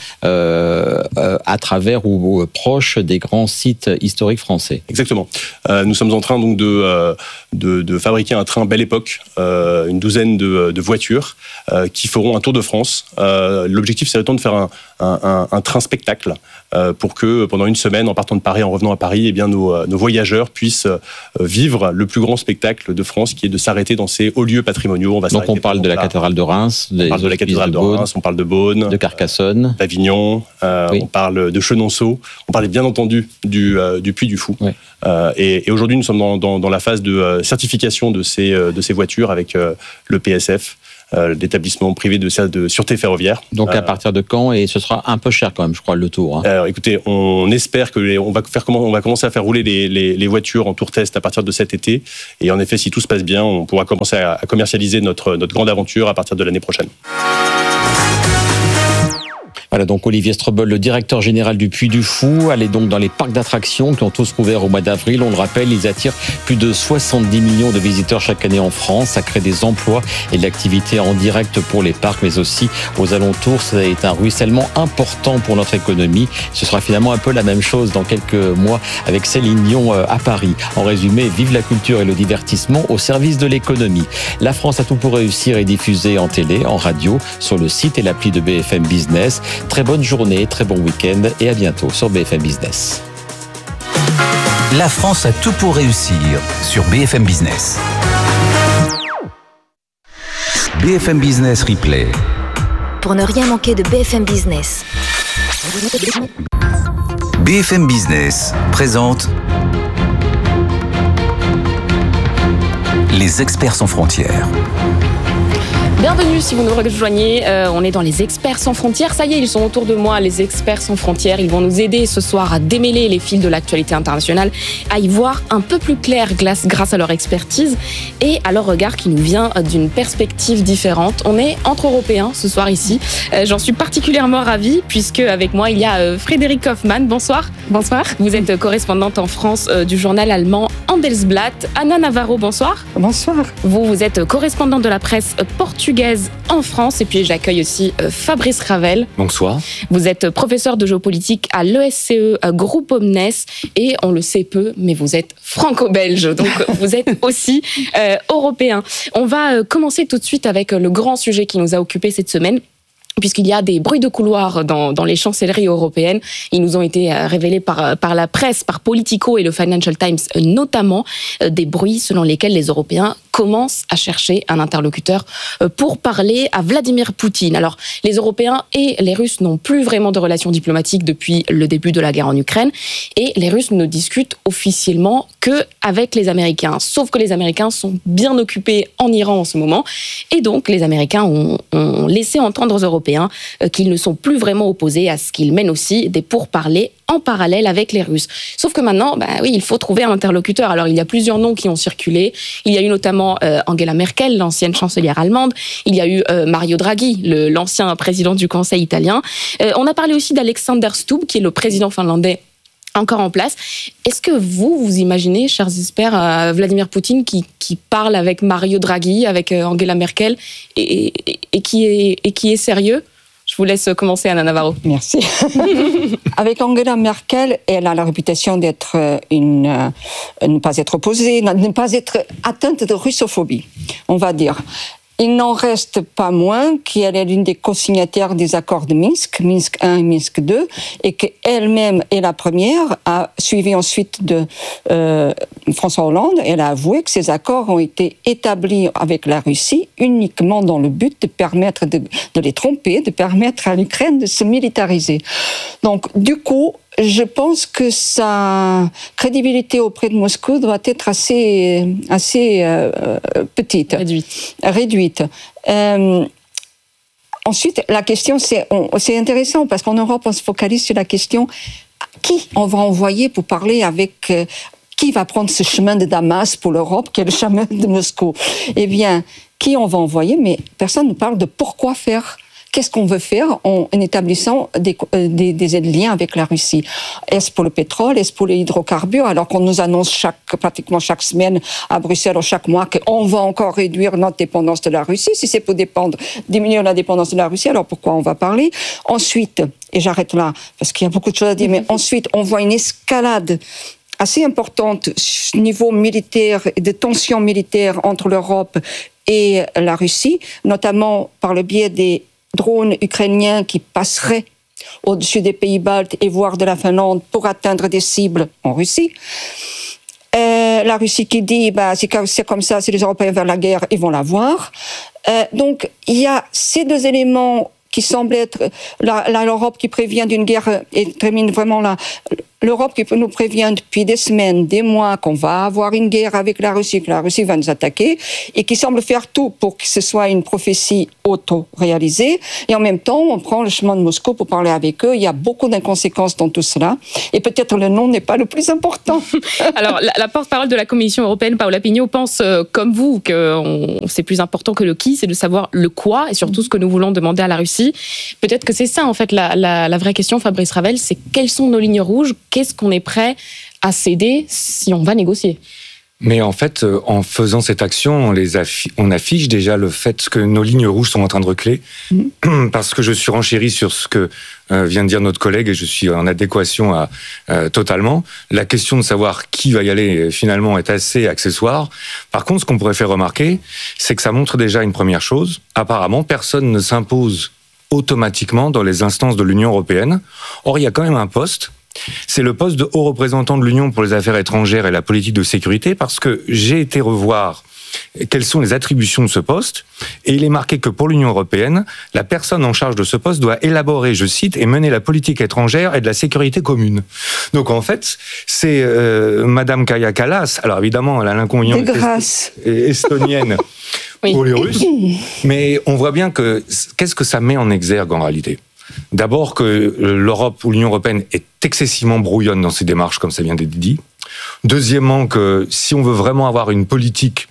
à travers ou proche des grands sites historiques français. Exactement. Nous sommes en train donc de fabriquer un train Belle Époque, une douzaine de voitures qui feront un tour de France. L'objectif, c'est de faire un train spectacle pour que pendant une semaine, en partant de Paris, en revenant à Paris, eh bien, nos voyageurs puissent vivre le plus grand spectacle de France, qui est de s'arrêter dans ces hauts lieux patrimoniaux. Donc on parle de la cathédrale de Reims, on parle de la cathédrale de Reims, on parle de Beaune, de Carcassonne, d'Avignon, on parle de Chenonceau, on parlait bien entendu du Puy du Fou. Oui. Et aujourd'hui, nous sommes dans la phase de certification de ces voitures avec le PSF, l'établissement privé de sûreté ferroviaire. Donc à partir de quand? Et ce sera un peu cher quand même, je crois, le tour. Hein. Alors écoutez, on espère on va commencer à faire rouler les voitures en tour test à partir de cet été. Et en effet, si tout se passe bien, on pourra commencer à commercialiser notre grande aventure à partir de l'année prochaine. Voilà donc Olivier Strobel, le directeur général du Puy du Fou. Allez donc dans les parcs d'attractions qui ont tous rouvert au mois d'avril. On le rappelle, ils attirent plus de 70 millions de visiteurs chaque année en France. Ça crée des emplois et de l'activité en direct pour les parcs, mais aussi aux alentours. Ça a été un ruissellement important pour notre économie. Ce sera finalement un peu la même chose dans quelques mois avec Céline Dion à Paris. En résumé, vive la culture et le divertissement au service de l'économie. La France a tout pour réussir est diffusée en télé, en radio, sur le site et l'appli de BFM Business. Très bonne journée, très bon week-end et à bientôt sur BFM Business. La France a tout pour réussir sur BFM Business. BFM Business Replay. Pour ne rien manquer de BFM Business. BFM Business présente Les Experts sans frontières. Bienvenue si vous nous rejoignez, on est dans les Experts sans frontières. Ça y est, ils sont autour de moi, les Experts sans frontières. Ils vont nous aider ce soir à démêler les fils de l'actualité internationale, à y voir un peu plus clair grâce à leur expertise et à leur regard qui nous vient d'une perspective différente. On est entre Européens ce soir ici. J'en suis particulièrement ravie puisque avec moi il y a Frédéric Hoffmann. Bonsoir. Bonsoir. Vous êtes correspondante en France du journal allemand Handelsblatt. Anna Navarro, bonsoir. Bonsoir. Vous êtes correspondante de la presse portugaise en France et puis j'accueille aussi Fabrice Ravel. Bonsoir. Vous êtes professeur de géopolitique à l'ESCE Groupe Omnes et on le sait peu, mais vous êtes franco-belge, donc vous êtes aussi européen. On va commencer tout de suite avec le grand sujet qui nous a occupé cette semaine. Puisqu'il y a des bruits de couloir dans les chancelleries européennes. Ils nous ont été révélés par la presse, par Politico et le Financial Times notamment, des bruits selon lesquels les Européens commencent à chercher un interlocuteur pour parler à Vladimir Poutine. Alors, les Européens et les Russes n'ont plus vraiment de relations diplomatiques depuis le début de la guerre en Ukraine et les Russes ne discutent officiellement qu'avec les Américains. Sauf que les Américains sont bien occupés en Iran en ce moment et donc les Américains ont laissé entendre aux Européens qu'ils ne sont plus vraiment opposés à ce qu'ils mènent aussi des pourparlers en parallèle avec les Russes. Sauf que maintenant, oui, il faut trouver un interlocuteur. Alors, il y a plusieurs noms qui ont circulé. Il y a eu notamment Angela Merkel, l'ancienne chancelière allemande. Il y a eu Mario Draghi, l'ancien président du Conseil italien. On a parlé aussi d'Alexander Stubb, qui est le président finlandais encore en place. Est-ce que vous imaginez, chers experts, Vladimir Poutine qui parle avec Mario Draghi, avec Angela Merkel et qui est sérieux? Je vous laisse commencer, Anna Navarro. Merci. Avec Angela Merkel, elle a la réputation d'être ne pas être opposée, ne pas être atteinte de russophobie, on va dire. Il n'en reste pas moins qu'elle est l'une des co-signataires des accords de Minsk, Minsk 1 et Minsk 2, et qu'elle-même est la première, a suivi ensuite de François Hollande. Elle a avoué que ces accords ont été établis avec la Russie uniquement dans le but de permettre de les tromper, de permettre à l'Ukraine de se militariser. Donc, du coup, je pense que sa crédibilité auprès de Moscou doit être assez petite. Réduite. Ensuite, la question, c'est intéressant parce qu'en Europe, on se focalise sur la question qui on va envoyer pour parler avec... qui va prendre ce chemin de Damas pour l'Europe, qui est le chemin de Moscou? Eh bien, qui on va envoyer? Mais personne ne parle de pourquoi faire. Qu'est-ce qu'on veut faire en établissant des liens avec la Russie? Est-ce pour le pétrole? Est-ce pour les hydrocarbures? Alors qu'on nous annonce pratiquement chaque semaine à Bruxelles ou chaque mois qu'on va encore réduire notre dépendance de la Russie. Si c'est pour diminuer la dépendance de la Russie, alors pourquoi on va parler? Ensuite, et j'arrête là, parce qu'il y a beaucoup de choses à dire, mais ensuite, on voit une escalade assez importante au niveau militaire et de tensions militaires entre l'Europe et la Russie, notamment par le biais des drones ukrainiens qui passeraient au-dessus des pays baltes et voire de la Finlande pour atteindre des cibles en Russie. La Russie qui dit c'est comme ça, si les Européens veulent la guerre, ils vont la voir. Donc il y a ces deux éléments qui semblent être l'Europe qui prévient d'une guerre et termine vraiment là. L'Europe qui nous prévient depuis des semaines, des mois qu'on va avoir une guerre avec la Russie, que la Russie va nous attaquer, et qui semble faire tout pour que ce soit une prophétie auto-réalisée. Et en même temps, on prend le chemin de Moscou pour parler avec eux. Il y a beaucoup d'inconséquences dans tout cela. Et peut-être le nom n'est pas le plus important. Alors, la porte-parole de la Commission européenne, Paola Pignot, pense comme vous que c'est plus important que le qui, c'est de savoir le quoi et surtout ce que nous voulons demander à la Russie. Peut-être que c'est ça, en fait, la vraie question, Fabrice Ravel, c'est quelles sont nos lignes rouges ? Qu'est-ce qu'on est prêt à céder si on va négocier ? Mais en fait, en faisant cette action, on affiche déjà le fait que nos lignes rouges sont en train de reculer. Parce que je suis renchéri sur ce que vient de dire notre collègue et je suis en adéquation totalement. La question de savoir qui va y aller finalement est assez accessoire. Par contre, ce qu'on pourrait faire remarquer, c'est que ça montre déjà une première chose. Apparemment, personne ne s'impose automatiquement dans les instances de l'Union européenne. Or, il y a quand même un poste. C'est le poste de haut représentant de l'Union pour les affaires étrangères et la politique de sécurité, parce que j'ai été revoir quelles sont les attributions de ce poste, et il est marqué que pour l'Union européenne, la personne en charge de ce poste doit élaborer, je cite, et mener la politique étrangère et de la sécurité commune. Donc en fait, c'est Madame Kaja Kallas, alors évidemment elle a l'inconvénient estonienne pour les Russes, mais on voit bien que qu'est-ce que ça met en exergue en réalité ? D'abord que l'Europe ou l'Union européenne est excessivement brouillonne dans ses démarches, comme ça vient d'être dit. Deuxièmement, que si on veut vraiment avoir une politique,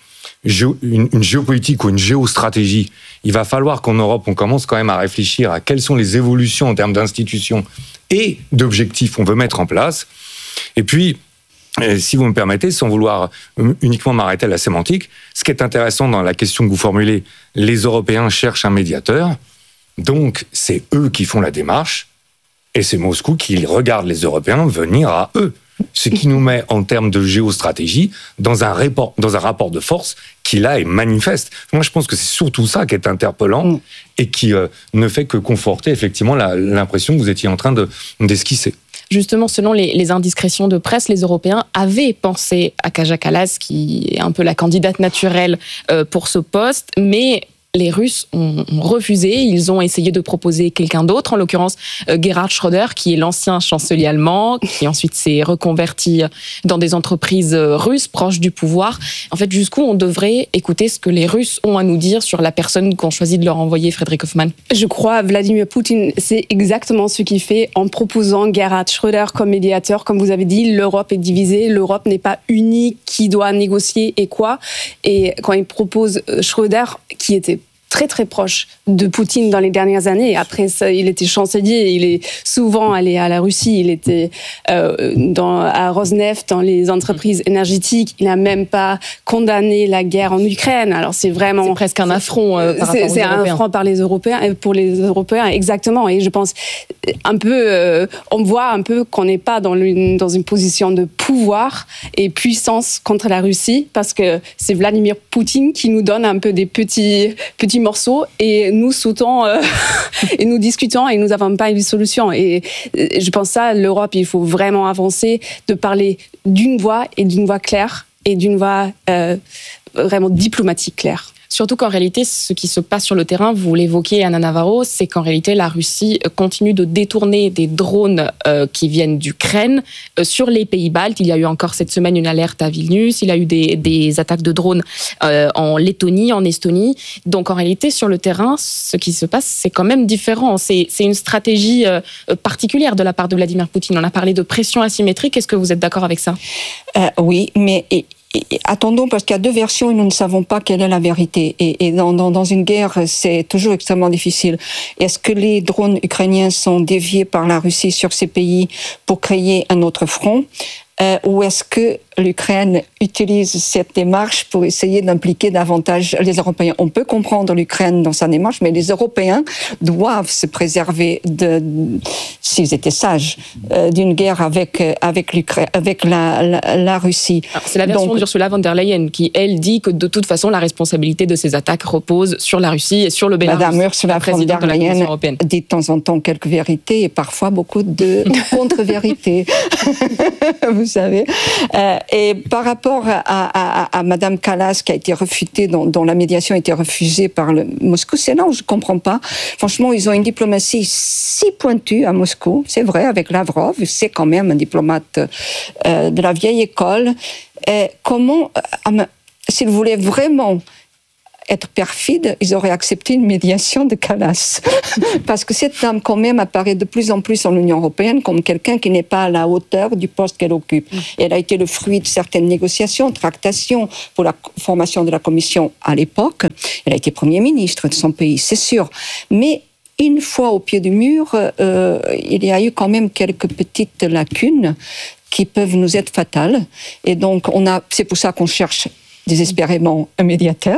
une géopolitique ou une géostratégie, il va falloir qu'en Europe, on commence quand même à réfléchir à quelles sont les évolutions en termes d'institutions et d'objectifs qu'on veut mettre en place. Et puis, si vous me permettez, sans vouloir uniquement m'arrêter à la sémantique, ce qui est intéressant dans la question que vous formulez, les Européens cherchent un médiateur. Donc, c'est eux qui font la démarche, et c'est Moscou qui regarde les Européens venir à eux. Ce qui nous met, en termes de géostratégie, dans un rapport de force qui, là, est manifeste. Moi, je pense que c'est surtout ça qui est interpellant et qui ne fait que conforter, effectivement, l'impression que vous étiez en train d'esquisser. Justement, selon les indiscrétions de presse, les Européens avaient pensé à Kaja Kallas, qui est un peu la candidate naturelle pour ce poste, mais les Russes ont refusé, ils ont essayé de proposer quelqu'un d'autre, en l'occurrence Gerhard Schröder, qui est l'ancien chancelier allemand, qui ensuite s'est reconverti dans des entreprises russes proches du pouvoir. En fait, jusqu'où on devrait écouter ce que les Russes ont à nous dire sur la personne qu'ont choisi de leur envoyer, Frédéric Hoffmann? Je crois Vladimir Poutine, c'est exactement ce qu'il fait en proposant Gerhard Schröder comme médiateur. Comme vous avez dit, l'Europe est divisée, l'Europe n'est pas unie, qui doit négocier et quoi. Et quand il propose Schröder, qui était très très proche de Poutine dans les dernières années. Après ça, il était chancelier, il est souvent allé à la Russie, il était à Rosneft, dans les entreprises énergétiques. Il n'a même pas condamné la guerre en Ukraine. Alors c'est presque un affront par rapport aux Européens. C'est un affront par les Européens, pour les Européens, exactement. Et je pense un peu, on voit un peu qu'on n'est pas dans une position de pouvoir et puissance contre la Russie, parce que c'est Vladimir Poutine qui nous donne un peu des petits morceaux et nous sautons et nous discutons et nous n'avons pas une solution. Et je pense ça, l'Europe, il faut vraiment avancer, de parler d'une voix et d'une voix claire et d'une voix vraiment diplomatique claire. Surtout qu'en réalité, ce qui se passe sur le terrain, vous l'évoquez, Anna Navarro, c'est qu'en réalité, la Russie continue de détourner des drones qui viennent d'Ukraine sur les pays baltes. Il y a eu encore cette semaine une alerte à Vilnius. Il y a eu des attaques de drones en Lettonie, en Estonie. Donc en réalité, sur le terrain, ce qui se passe, c'est quand même différent. C'est une stratégie particulière de la part de Vladimir Poutine. On a parlé de pression asymétrique. Est-ce que vous êtes d'accord avec ça ? Oui, mais... attendons, parce qu'il y a deux versions et nous ne savons pas quelle est la vérité. Et dans une guerre, c'est toujours extrêmement difficile. Est-ce que les drones ukrainiens sont déviés par la Russie sur ces pays pour créer un autre front ? ou est-ce que l'Ukraine utilise cette démarche pour essayer d'impliquer davantage les Européens? On peut comprendre l'Ukraine dans sa démarche, mais les Européens doivent se préserver, s'ils étaient sages, d'une guerre avec la Russie. Alors, c'est la version d'Ursula von der Leyen qui, elle, dit que de toute façon, la responsabilité de ces attaques repose sur la Russie et sur le Bélarus. Madame Ursula von der Leyen dit de temps en temps quelques vérités et parfois beaucoup de contre-vérités, vous savez. Et par rapport à Madame Kallas, qui a été refutée, dont la médiation a été refusée par le Moscou, c'est là où je ne comprends pas. Franchement, ils ont une diplomatie si pointue à Moscou, c'est vrai, avec Lavrov, c'est quand même un diplomate de la vieille école. Comment, s'ils voulaient vraiment être perfides, ils auraient accepté une médiation de Kallas. Parce que cette dame, quand même, apparaît de plus en plus dans l'Union européenne comme quelqu'un qui n'est pas à la hauteur du poste qu'elle occupe. Et elle a été le fruit de certaines négociations, tractations pour la formation de la Commission à l'époque. Elle a été Premier ministre de son pays, c'est sûr. Mais une fois au pied du mur, il y a eu quand même quelques petites lacunes qui peuvent nous être fatales. Et donc, c'est pour ça qu'on cherche désespérément un médiateur.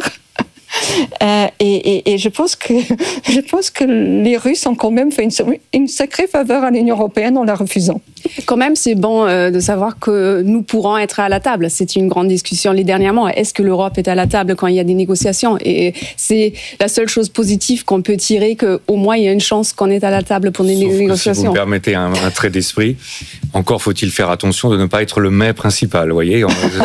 Et je pense que les Russes ont quand même fait une sacrée faveur à l'Union européenne en la refusant. Quand même, c'est bon de savoir que nous pourrons être à la table. C'est une grande discussion les derniers mois. Est-ce que l'Europe est à la table quand il y a des négociations? Et c'est la seule chose positive qu'on peut tirer, qu'au moins il y a une chance qu'on est à la table pour des négociations. Si vous me permettez un trait d'esprit, encore faut-il faire attention de ne pas être le mets principal. Vous voyez,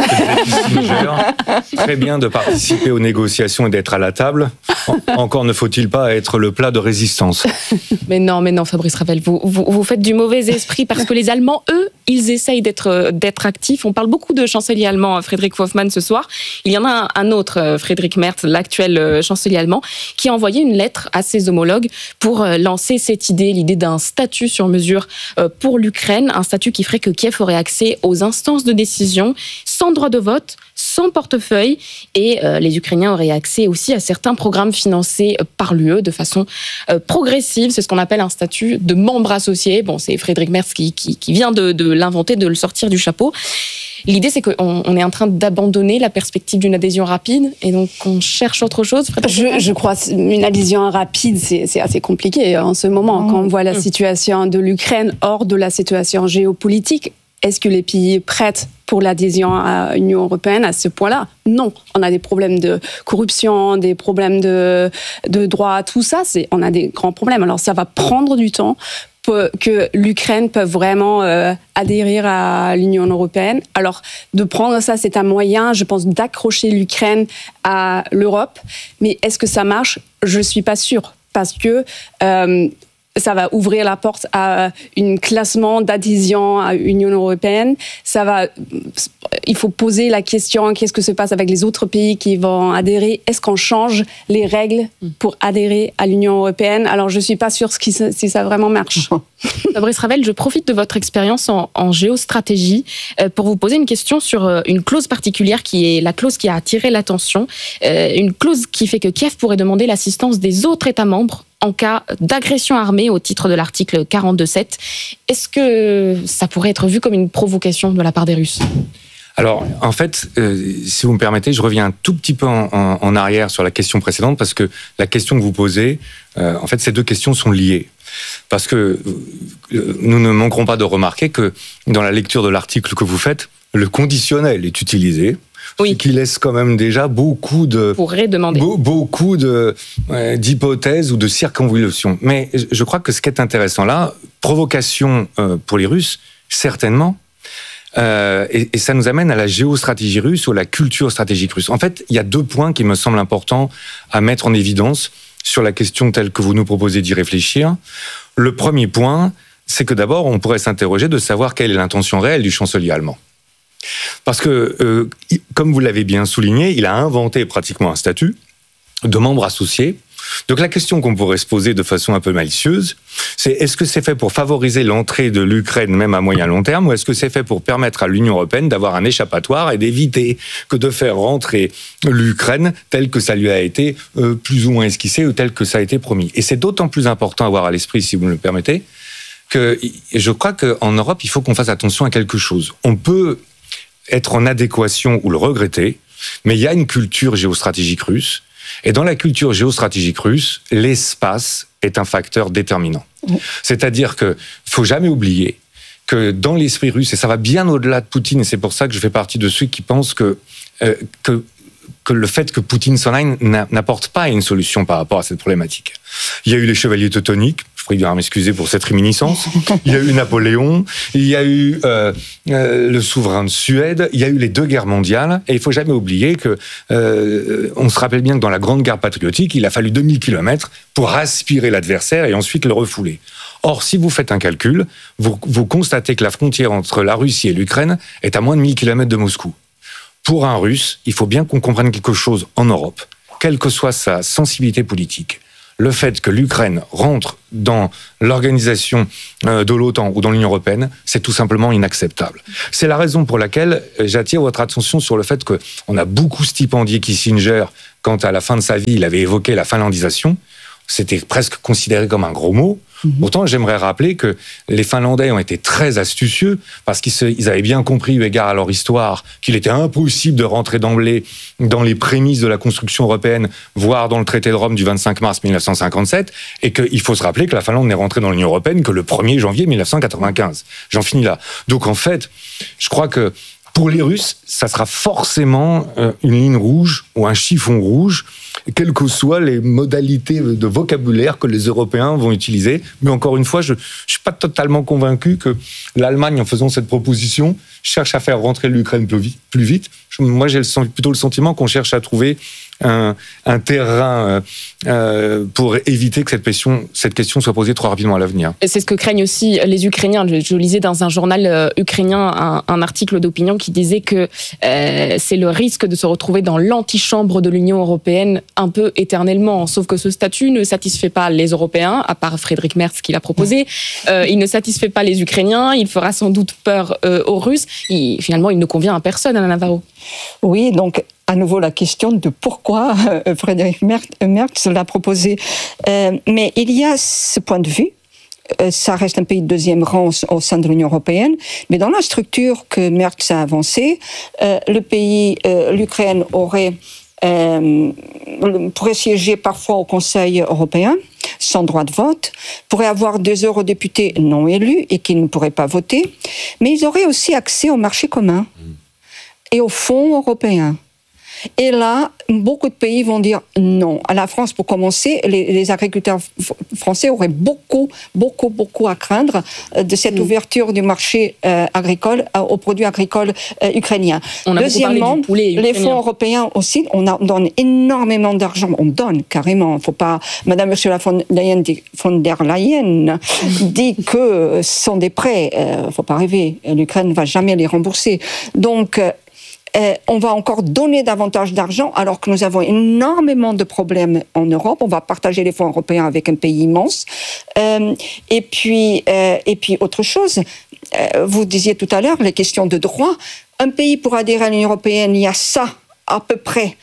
très bien de participer aux négociations et d'être à la table. Encore ne faut-il pas être le plat de résistance. Mais non, Fabrice Ravel, vous faites du mauvais esprit parce que les Allemands, eux, ils essayent d'être actifs. On parle beaucoup de chancelier allemand, Frédéric Hoffmann, ce soir. Il y en a un autre, Friedrich Merz, l'actuel chancelier allemand, qui a envoyé une lettre à ses homologues pour lancer cette l'idée d'un statut sur mesure pour l'Ukraine, un statut qui ferait que Kiev aurait accès aux instances de décision sans droit de vote, sans portefeuille, et les Ukrainiens auraient accès aussi à certains programmes financés par l'UE de façon progressive. C'est ce qu'on appelle un statut de membre associé. Bon, c'est Friedrich Merz qui vient de l'inventer, de le sortir du chapeau. L'idée, c'est qu'on est en train d'abandonner la perspective d'une adhésion rapide et donc on cherche autre chose. Je crois une adhésion rapide, c'est assez compliqué en ce moment. Quand on voit la situation de l'Ukraine hors de la situation géopolitique, est-ce que les pays prêtent pour l'adhésion à l'Union européenne à ce point-là? Non. On a des problèmes de corruption, des problèmes de droit, tout ça, on a des grands problèmes. Alors ça va prendre du temps pour que l'Ukraine peut vraiment adhérer à l'Union européenne. Alors de prendre ça, c'est un moyen, je pense, d'accrocher l'Ukraine à l'Europe. Mais est-ce que ça marche? Je ne suis pas sûre. Parce que ça va ouvrir la porte à un classement d'adhésion à l'Union européenne. Il faut poser la question, qu'est-ce que se passe avec les autres pays qui vont adhérer? Est-ce qu'on change les règles pour adhérer à l'Union européenne? Alors, je ne suis pas sûre si ça vraiment marche. Fabrice Ravel, je profite de votre expérience en géostratégie pour vous poser une question sur une clause particulière qui est la clause qui a attiré l'attention. Une clause qui fait que Kiev pourrait demander l'assistance des autres États membres en cas d'agression armée au titre de l'article 42.7. Est-ce que ça pourrait être vu comme une provocation de la part des Russes ? Alors, en fait, si vous me permettez, je reviens un tout petit peu en arrière sur la question précédente, parce que la question que vous posez, en fait, ces deux questions sont liées. Parce que nous ne manquerons pas de remarquer que dans la lecture de l'article que vous faites, le conditionnel est utilisé, ce qui laisse quand même déjà beaucoup d'hypothèses ou de circonvolutions. Mais je crois que ce qui est intéressant là, provocation pour les Russes, certainement, et ça nous amène à la géostratégie russe ou à la culture stratégique russe. En fait, il y a deux points qui me semblent importants à mettre en évidence sur la question telle que vous nous proposez d'y réfléchir. Le premier point, c'est que d'abord, on pourrait s'interroger de savoir quelle est l'intention réelle du chancelier allemand. Parce que, comme vous l'avez bien souligné, il a inventé pratiquement un statut de membre associé. Donc la question qu'on pourrait se poser de façon un peu malicieuse, c'est est-ce que c'est fait pour favoriser l'entrée de l'Ukraine même à moyen long terme, ou est-ce que c'est fait pour permettre à l'Union européenne d'avoir un échappatoire et d'éviter que de faire rentrer l'Ukraine tel que ça lui a été plus ou moins esquissé ou tel que ça a été promis. Et c'est d'autant plus important à avoir à l'esprit, si vous me le permettez, que je crois qu'en Europe, il faut qu'on fasse attention à quelque chose. On peut être en adéquation ou le regretter, mais il y a une culture géostratégique russe. Et dans la culture géostratégique russe, l'espace est un facteur déterminant. C'est-à-dire qu'il ne faut jamais oublier que dans l'esprit russe, et ça va bien au-delà de Poutine, et c'est pour ça que je fais partie de ceux qui pensent que le fait que Poutine s'en aille n'apporte pas une solution par rapport à cette problématique. Il y a eu les chevaliers teutoniques, je prie bien m'excuser pour cette réminiscence, il y a eu Napoléon, il y a eu le souverain de Suède, il y a eu les 2 guerres mondiales, et il ne faut jamais oublier que on se rappelle bien que dans la Grande Guerre patriotique, il a fallu 2000 km pour aspirer l'adversaire et ensuite le refouler. Or, si vous faites un calcul, vous constatez que la frontière entre la Russie et l'Ukraine est à moins de 1000 km de Moscou. Pour un Russe, il faut bien qu'on comprenne quelque chose en Europe, quelle que soit sa sensibilité politique. Le fait que l'Ukraine rentre dans l'organisation de l'OTAN ou dans l'Union européenne, c'est tout simplement inacceptable. C'est la raison pour laquelle j'attire votre attention sur le fait qu'on a beaucoup stipendié Kissinger quand, à la fin de sa vie, il avait évoqué la finlandisation. C'était presque considéré comme un gros mot. Pourtant, j'aimerais rappeler que les Finlandais ont été très astucieux parce qu'ils avaient bien compris, eu égard à leur histoire, qu'il était impossible de rentrer d'emblée dans les prémices de la construction européenne, voire dans le traité de Rome du 25 mars 1957, et qu'il faut se rappeler que la Finlande n'est rentrée dans l'Union européenne que le 1er janvier 1995. J'en finis là. Donc en fait, je crois que pour les Russes, ça sera forcément une ligne rouge ou un chiffon rouge, quelles que soient les modalités de vocabulaire que les Européens vont utiliser. Mais encore une fois, je ne suis pas totalement convaincu que l'Allemagne, en faisant cette proposition, cherche à faire rentrer l'Ukraine plus vite. Moi, j'ai plutôt le sentiment qu'on cherche à trouver un terrain pour éviter que cette question soit posée trop rapidement à l'avenir. C'est ce que craignent aussi les Ukrainiens. Je lisais dans un journal ukrainien un article d'opinion qui disait que c'est le risque de se retrouver dans l'antichambre de l'Union européenne un peu éternellement. Sauf que ce statut ne satisfait pas les Européens, à part Friedrich Merz qui l'a proposé. Il ne satisfait pas les Ukrainiens. Il fera sans doute peur aux Russes. Finalement, il ne convient à personne, Anna Navarro. Oui, donc à nouveau la question de pourquoi Friedrich Merz l'a proposé. Mais il y a ce point de vue. Ça reste un pays de 2e rang au sein de l'Union européenne, mais dans la structure que Merz a avancée, l'Ukraine pourrait siéger parfois au Conseil européen, sans droit de vote, pourrait avoir 2 eurodéputés non élus et qui ne pourraient pas voter, mais ils auraient aussi accès au marché commun et au fonds européen. Et là, beaucoup de pays vont dire non. À la France, pour commencer, les agriculteurs français auraient beaucoup à craindre de cette ouverture du marché agricole aux produits agricoles ukrainiens. Deuxièmement, les fonds européens aussi, on donne énormément d'argent. On donne carrément. Faut pas. Madame Ursula von der Leyen dit que ce sont des prêts. Faut pas rêver. L'Ukraine ne va jamais les rembourser. Donc on va encore donner davantage d'argent alors que nous avons énormément de problèmes en Europe. On va partager les fonds européens avec un pays immense. Et puis autre chose, vous disiez tout à l'heure, les questions de droit. Un pays pour adhérer à l'Union européenne, il y a ça à peu près.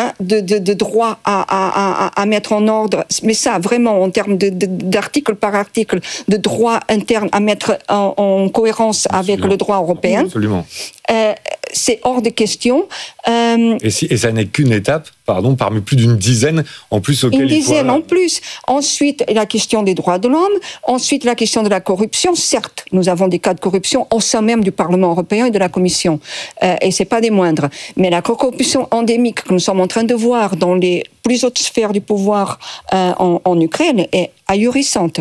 De droit à mettre en ordre, mais ça vraiment en termes d'article par article, de droit interne à mettre en cohérence avec le droit européen. Absolument. C'est hors de question. Et ça n'est qu'une étape, parmi plus d'une dizaine en plus auquel une dizaine en plus. Ensuite, la question des droits de l'homme. Ensuite, la question de la corruption. Certes, nous avons des cas de corruption au sein même du Parlement européen et de la Commission. Et c'est pas des moindres. Mais la corruption endémique que nous sommes en train de voir dans les plus hautes sphères du pouvoir en Ukraine est ahurissante.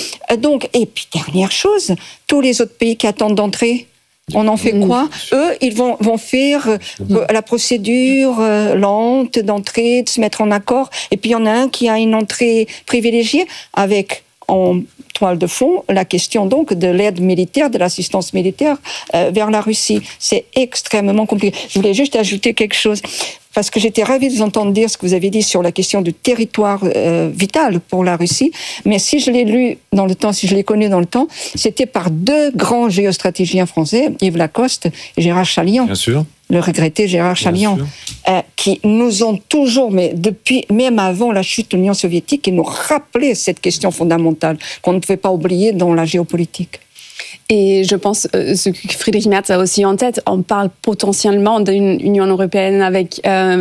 Et puis, dernière chose, tous les autres pays qui attendent d'entrer, on en fait quoi ? Eux, ils vont faire la procédure lente d'entrée, de se mettre en accord. Et puis, il y en a un qui a une entrée privilégiée avec, en toile de fond, la question donc de l'aide militaire, de l'assistance militaire vers la Russie. C'est extrêmement compliqué. Je voulais juste ajouter quelque chose. Parce que j'étais ravie de vous entendre dire ce que vous avez dit sur la question du territoire vital pour la Russie. Mais si je l'ai lu dans le temps, si je l'ai connu dans le temps, c'était par 2 grands géostratégiens français, Yves Lacoste et Gérard Chaliand. Bien sûr. le regretté Gérard Chaliand, qui nous ont toujours, mais depuis, même avant la chute de l'Union soviétique, qui nous rappelait cette question fondamentale qu'on ne pouvait pas oublier dans la géopolitique. Et je pense, ce que Friedrich Merz a aussi en tête, on parle potentiellement d'une Union européenne avec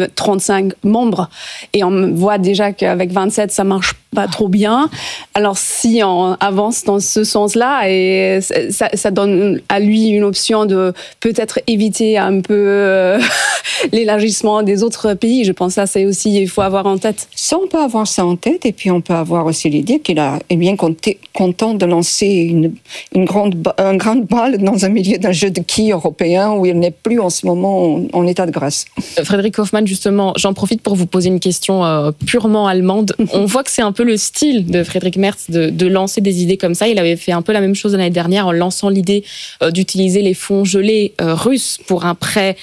35 membres. Et on voit déjà qu'avec 27, ça marche pas trop bien. Alors si on avance dans ce sens-là, et ça donne à lui une option de peut-être éviter un peu l'élargissement des autres pays. Je pense que ça, c'est aussi, il faut avoir en tête. Ça, on peut avoir ça en tête, et puis on peut avoir aussi l'idée qu'il est bien content de lancer une grande balle dans un milieu d'un jeu de quilles européen où il n'est plus en ce moment en état de grâce. Frédéric Hoffmann, justement, j'en profite pour vous poser une question purement allemande. On voit que c'est un peu le style de Friedrich Merz de lancer des idées comme ça. Il avait fait un peu la même chose l'année dernière en lançant l'idée d'utiliser les fonds gelés russes pour un prêt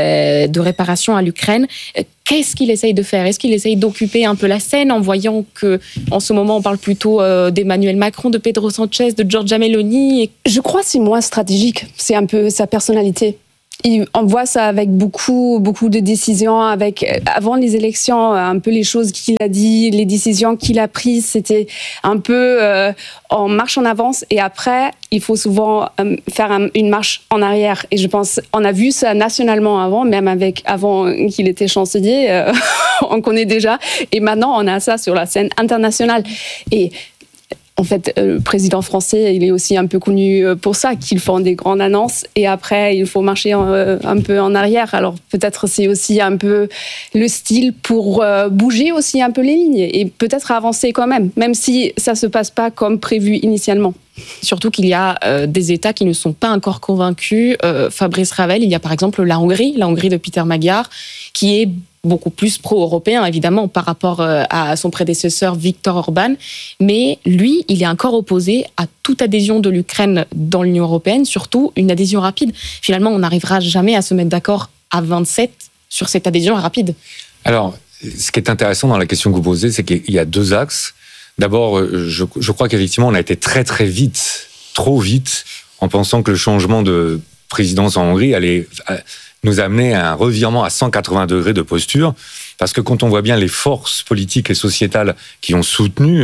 de réparation à l'Ukraine. Qu'est-ce qu'il essaye de faire? Est-ce qu'il essaye d'occuper un peu la scène en voyant que, en ce moment, on parle plutôt d'Emmanuel Macron, de Pedro Sanchez, de Giorgia Meloni? Je crois que c'est moins stratégique. C'est un peu sa personnalité. On voit ça avec beaucoup de décisions. Avant les élections, un peu les choses qu'il a dit, les décisions qu'il a prises, c'était un peu on marche en avance et après, il faut souvent faire une marche en arrière. Et je pense, on a vu ça nationalement avant, même avant qu'il était chancelier, on connaît déjà. Et maintenant, on a ça sur la scène internationale. Et en fait, le président français, il est aussi un peu connu pour ça, qu'ils font des grandes annonces et après, il faut marcher un peu en arrière. Alors peut-être c'est aussi un peu le style pour bouger aussi un peu les lignes et peut-être avancer quand même si ça ne se passe pas comme prévu initialement. Surtout qu'il y a des États qui ne sont pas encore convaincus. Fabrice Ravel, il y a par exemple la Hongrie de Peter Magyar, qui est beaucoup plus pro-européen, évidemment, par rapport à son prédécesseur Viktor Orban. Mais lui, il est encore opposé à toute adhésion de l'Ukraine dans l'Union européenne, surtout une adhésion rapide. Finalement, on n'arrivera jamais à se mettre d'accord à 27 sur cette adhésion rapide. Alors, ce qui est intéressant dans la question que vous posez, c'est qu'il y a deux axes. D'abord, je crois qu'effectivement, on a été très très vite, trop vite, en pensant que le changement de présidence en Hongrie allait nous amener à un revirement à 180 degrés de posture, parce que quand on voit bien les forces politiques et sociétales qui ont soutenu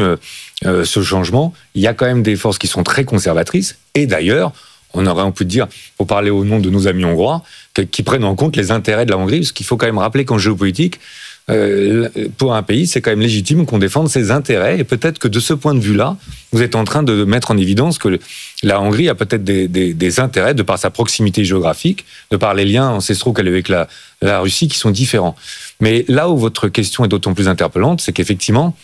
ce changement, il y a quand même des forces qui sont très conservatrices, et d'ailleurs, on peut dire, pour parler au nom de nos amis hongrois, qui prennent en compte les intérêts de la Hongrie, parce qu'il faut quand même rappeler qu'en géopolitique, pour un pays, c'est quand même légitime qu'on défende ses intérêts, et peut-être que de ce point de vue-là, vous êtes en train de mettre en évidence que la Hongrie a peut-être des intérêts, de par sa proximité géographique, de par les liens ancestraux qu'elle a avec la Russie, qui sont différents. Mais là où votre question est d'autant plus interpellante, c'est qu'effectivement,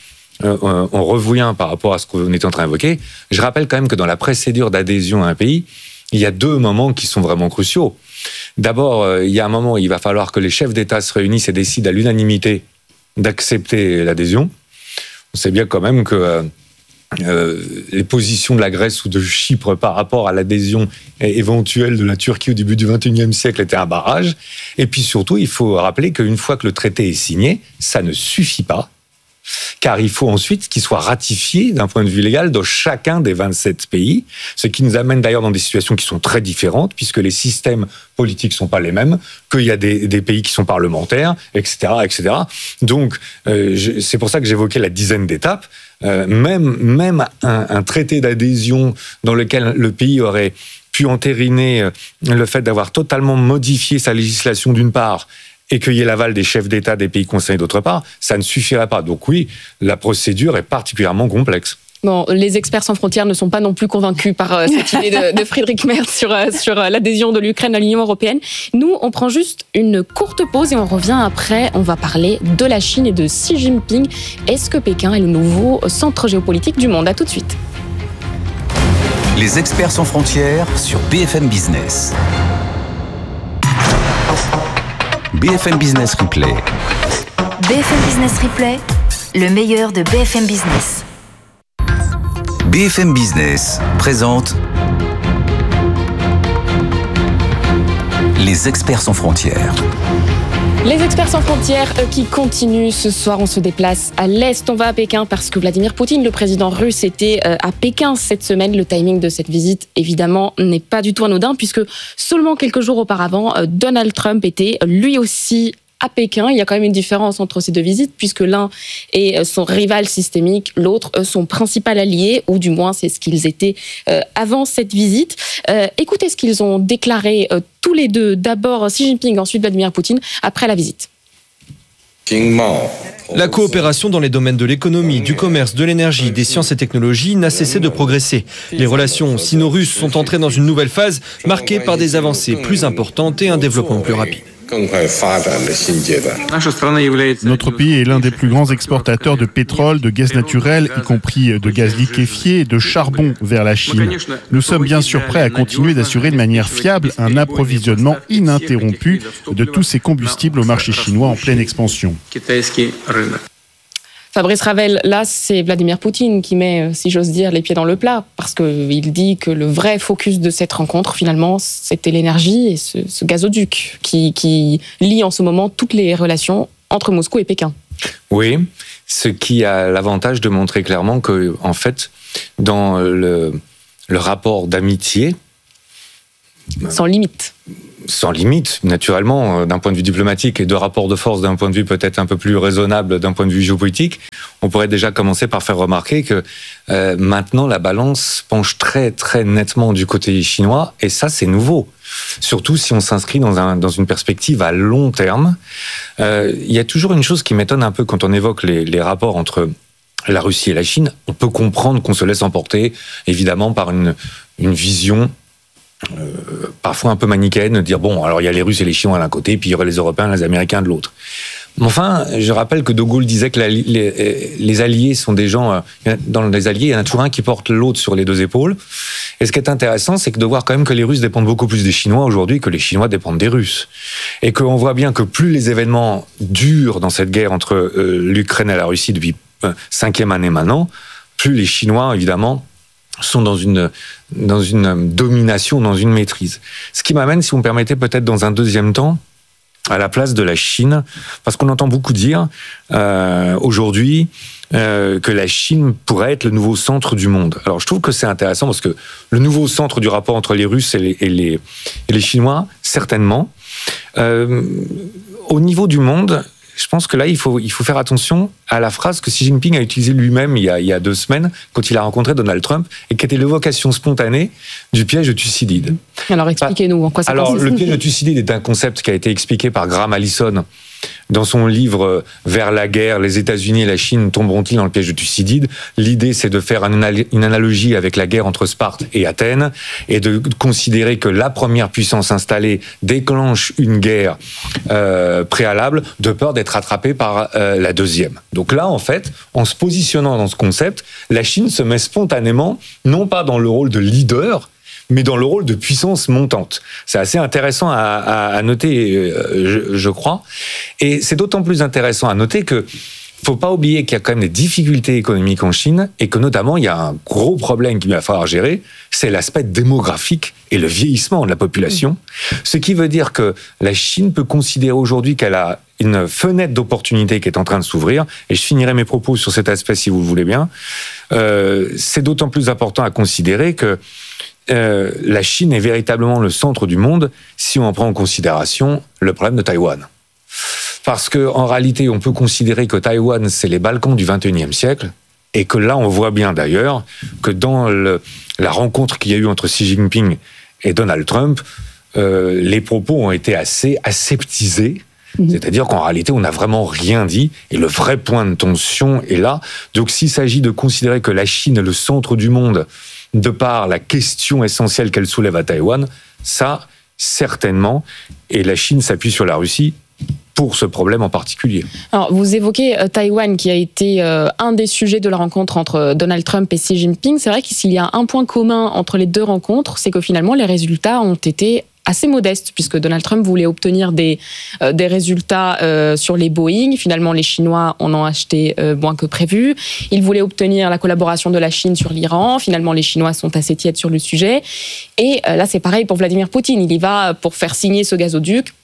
on revient par rapport à ce qu'on était en train d'évoquer. Je rappelle quand même que dans la procédure d'adhésion à un pays, il y a deux moments qui sont vraiment cruciaux. D'abord, il y a un moment où il va falloir que les chefs d'État se réunissent et décident à l'unanimité d'accepter l'adhésion. On sait bien quand même que les positions de la Grèce ou de Chypre par rapport à l'adhésion éventuelle de la Turquie au début du XXIe siècle était un barrage. Et puis surtout, il faut rappeler qu'une fois que le traité est signé, ça ne suffit pas, car il faut ensuite qu'il soit ratifié d'un point de vue légal dans chacun des 27 pays, ce qui nous amène d'ailleurs dans des situations qui sont très différentes, puisque les systèmes politiques ne sont pas les mêmes, qu'il y a des pays qui sont parlementaires, etc. etc. Donc, c'est pour ça que j'évoquais la dizaine d'étapes. Même un traité d'adhésion dans lequel le pays aurait pu entériner le fait d'avoir totalement modifié sa législation d'une part, et qu'il y ait l'aval des chefs d'État des pays concernés d'autre part, ça ne suffirait pas. Donc oui, la procédure est particulièrement complexe. Bon, les experts sans frontières ne sont pas non plus convaincus par cette idée de Friedrich Merz sur l'adhésion de l'Ukraine à l'Union européenne. Nous, on prend juste une courte pause et on revient après. On va parler de la Chine et de Xi Jinping. Est-ce que Pékin est le nouveau centre géopolitique du monde? À tout de suite. Les experts sans frontières sur BFM Business. BFM Business Replay. BFM Business Replay, le meilleur de BFM Business. BFM Business présente Les experts sans frontières. Les experts sans frontières qui continuent. Ce soir, on se déplace à l'Est. On va à Pékin parce que Vladimir Poutine, le président russe, était à Pékin cette semaine. Le timing de cette visite, évidemment, n'est pas du tout anodin puisque seulement quelques jours auparavant, Donald Trump était lui aussi à Pékin. Il y a quand même une différence entre ces deux visites puisque l'un est son rival systémique, l'autre son principal allié, ou du moins c'est ce qu'ils étaient avant cette visite. Écoutez ce qu'ils ont déclaré tous les deux. D'abord Xi Jinping, ensuite Vladimir Poutine, après la visite. La coopération dans les domaines de l'économie, du commerce, de l'énergie, des sciences et technologies n'a cessé de progresser. Les relations sino-russes sont entrées dans une nouvelle phase marquée par des avancées plus importantes et un développement plus rapide. Notre pays est l'un des plus grands exportateurs de pétrole, de gaz naturel, y compris de gaz liquéfié et de charbon vers la Chine. Nous sommes bien sûr prêts à continuer d'assurer de manière fiable un approvisionnement ininterrompu de tous ces combustibles au marché chinois en pleine expansion. Fabrice Ravel, là, c'est Vladimir Poutine qui met, si j'ose dire, les pieds dans le plat, parce qu'il dit que le vrai focus de cette rencontre, finalement, c'était l'énergie et ce gazoduc qui lie en ce moment toutes les relations entre Moscou et Pékin. Oui, ce qui a l'avantage de montrer clairement que, en fait, dans le rapport d'amitié... Sans limite. Sans limite, naturellement, d'un point de vue diplomatique et de rapport de force d'un point de vue peut-être un peu plus raisonnable d'un point de vue géopolitique, on pourrait déjà commencer par faire remarquer que maintenant la balance penche très très nettement du côté chinois, et ça c'est nouveau. Surtout si on s'inscrit dans une perspective à long terme. Il y a toujours une chose qui m'étonne un peu quand on évoque les rapports entre la Russie et la Chine. On peut comprendre qu'on se laisse emporter, évidemment, par une vision parfois un peu manichéenne, de dire bon, alors il y a les Russes et les Chinois d'un côté, puis il y aurait les Européens et les Américains de l'autre. Mais enfin, je rappelle que De Gaulle disait que les alliés sont des gens... Dans les alliés, il y en a toujours un qui porte l'autre sur les deux épaules. Et ce qui est intéressant, c'est de voir quand même que les Russes dépendent beaucoup plus des Chinois aujourd'hui que les Chinois dépendent des Russes. Et qu'on voit bien que plus les événements durent dans cette guerre entre l'Ukraine et la Russie depuis 5e année maintenant, plus les Chinois, évidemment, sont dans une domination, dans une maîtrise. Ce qui m'amène, si vous me permettez, peut-être dans un deuxième temps, à la place de la Chine, parce qu'on entend beaucoup dire aujourd'hui que la Chine pourrait être le nouveau centre du monde. Alors je trouve que c'est intéressant parce que le nouveau centre du rapport entre les Russes et les Chinois, certainement. Au niveau du monde, je pense que là, il faut faire attention à la phrase que Xi Jinping a utilisée lui-même il y a 2 semaines, quand il a rencontré Donald Trump, et qui était l'évocation spontanée du piège de Thucydide. Alors, expliquez-nous en quoi ça consiste. Alors, le piège de Thucydide est un concept qui a été expliqué par Graham Allison dans son livre « Vers la guerre, les États-Unis et la Chine tomberont-ils dans le piège de Thucydide ?» L'idée, c'est de faire une analogie avec la guerre entre Sparte et Athènes et de considérer que la première puissance installée déclenche une guerre préalable de peur d'être rattrapée par la deuxième. Donc là, en fait, en se positionnant dans ce concept, la Chine se met spontanément, non pas dans le rôle de leader, mais dans le rôle de puissance montante. C'est assez intéressant à noter, je crois. Et c'est d'autant plus intéressant à noter que faut pas oublier qu'il y a quand même des difficultés économiques en Chine et que notamment il y a un gros problème qu'il va falloir gérer, c'est l'aspect démographique et le vieillissement de la population. Ce qui veut dire que la Chine peut considérer aujourd'hui qu'elle a une fenêtre d'opportunité qui est en train de s'ouvrir, et je finirai mes propos sur cet aspect si vous le voulez bien. C'est d'autant plus important à considérer que la Chine est véritablement le centre du monde si on prend en considération le problème de Taïwan. Parce qu'en réalité, on peut considérer que Taïwan, c'est les Balkans du XXIe siècle, et que là, on voit bien d'ailleurs que dans la rencontre qu'il y a eu entre Xi Jinping et Donald Trump, les propos ont été assez aseptisés. C'est-à-dire qu'en réalité, on n'a vraiment rien dit, et le vrai point de tension est là. Donc s'il s'agit de considérer que la Chine est le centre du monde de par la question essentielle qu'elle soulève à Taïwan, ça, certainement, et la Chine s'appuie sur la Russie pour ce problème en particulier. Alors, vous évoquez Taïwan qui a été un des sujets de la rencontre entre Donald Trump et Xi Jinping. C'est vrai qu'il y a un point commun entre les deux rencontres, c'est que finalement les résultats ont été assez modeste, puisque Donald Trump voulait obtenir des résultats sur les Boeing. Finalement, les Chinois en ont acheté moins que prévu. Il voulait obtenir la collaboration de la Chine sur l'Iran. Finalement, les Chinois sont assez tièdes sur le sujet. Et là, c'est pareil pour Vladimir Poutine. Il y va pour faire signer ce gazoduc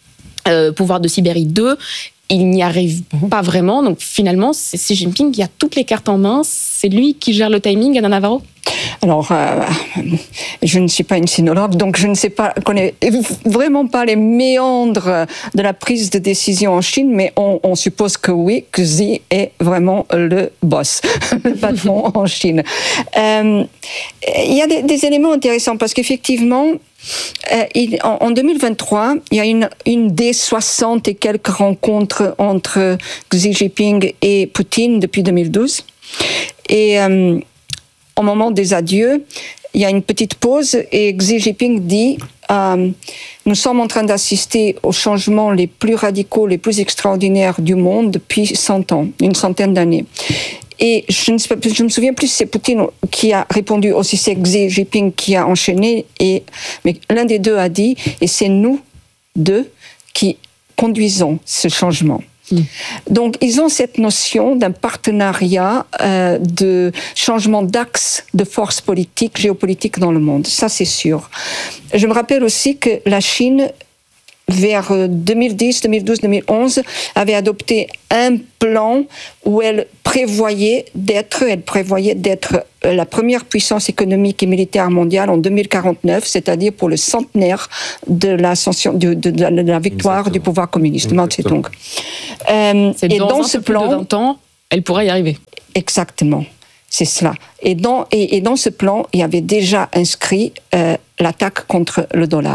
pouvoir de Sibérie 2. Il n'y arrive pas vraiment. Donc finalement, c'est Xi Jinping qui a toutes les cartes en main. C'est lui qui gère le timing, Ana Navarro. Alors, je ne suis pas une sinologue, donc je ne connais vraiment pas les méandres de la prise de décision en Chine, mais on suppose que oui, que Xi est vraiment le boss, le patron en Chine. Il y a des éléments intéressants parce qu'effectivement, en 2023, il y a une des 60 et quelques rencontres entre Xi Jinping et Poutine depuis 2012. Et au moment des adieux, il y a une petite pause et Xi Jinping dit nous sommes en train d'assister aux changements les plus radicaux, les plus extraordinaires du monde depuis 100 ans, une centaine d'années. Et je me souviens plus si c'est Poutine qui a répondu ou si c'est Xi Jinping qui a enchaîné. Mais l'un des deux a dit, et c'est nous deux qui conduisons ce changement. Donc, ils ont cette notion d'un partenariat, de changement d'axe de force politique, géopolitique dans le monde. Ça, c'est sûr. Je me rappelle aussi que la Chine, vers 2010, 2012, 2011, avait adopté un plan où elle prévoyait d'être la première puissance économique et militaire mondiale en 2049, c'est-à-dire pour le centenaire de l'ascension, de la victoire Exactement. Du pouvoir communiste. Mao Tse-tung. Et dans ce plan, de 20 ans, elle pourrait y arriver. Exactement. C'est cela. Et dans ce plan, il y avait déjà inscrit l'attaque contre le dollar.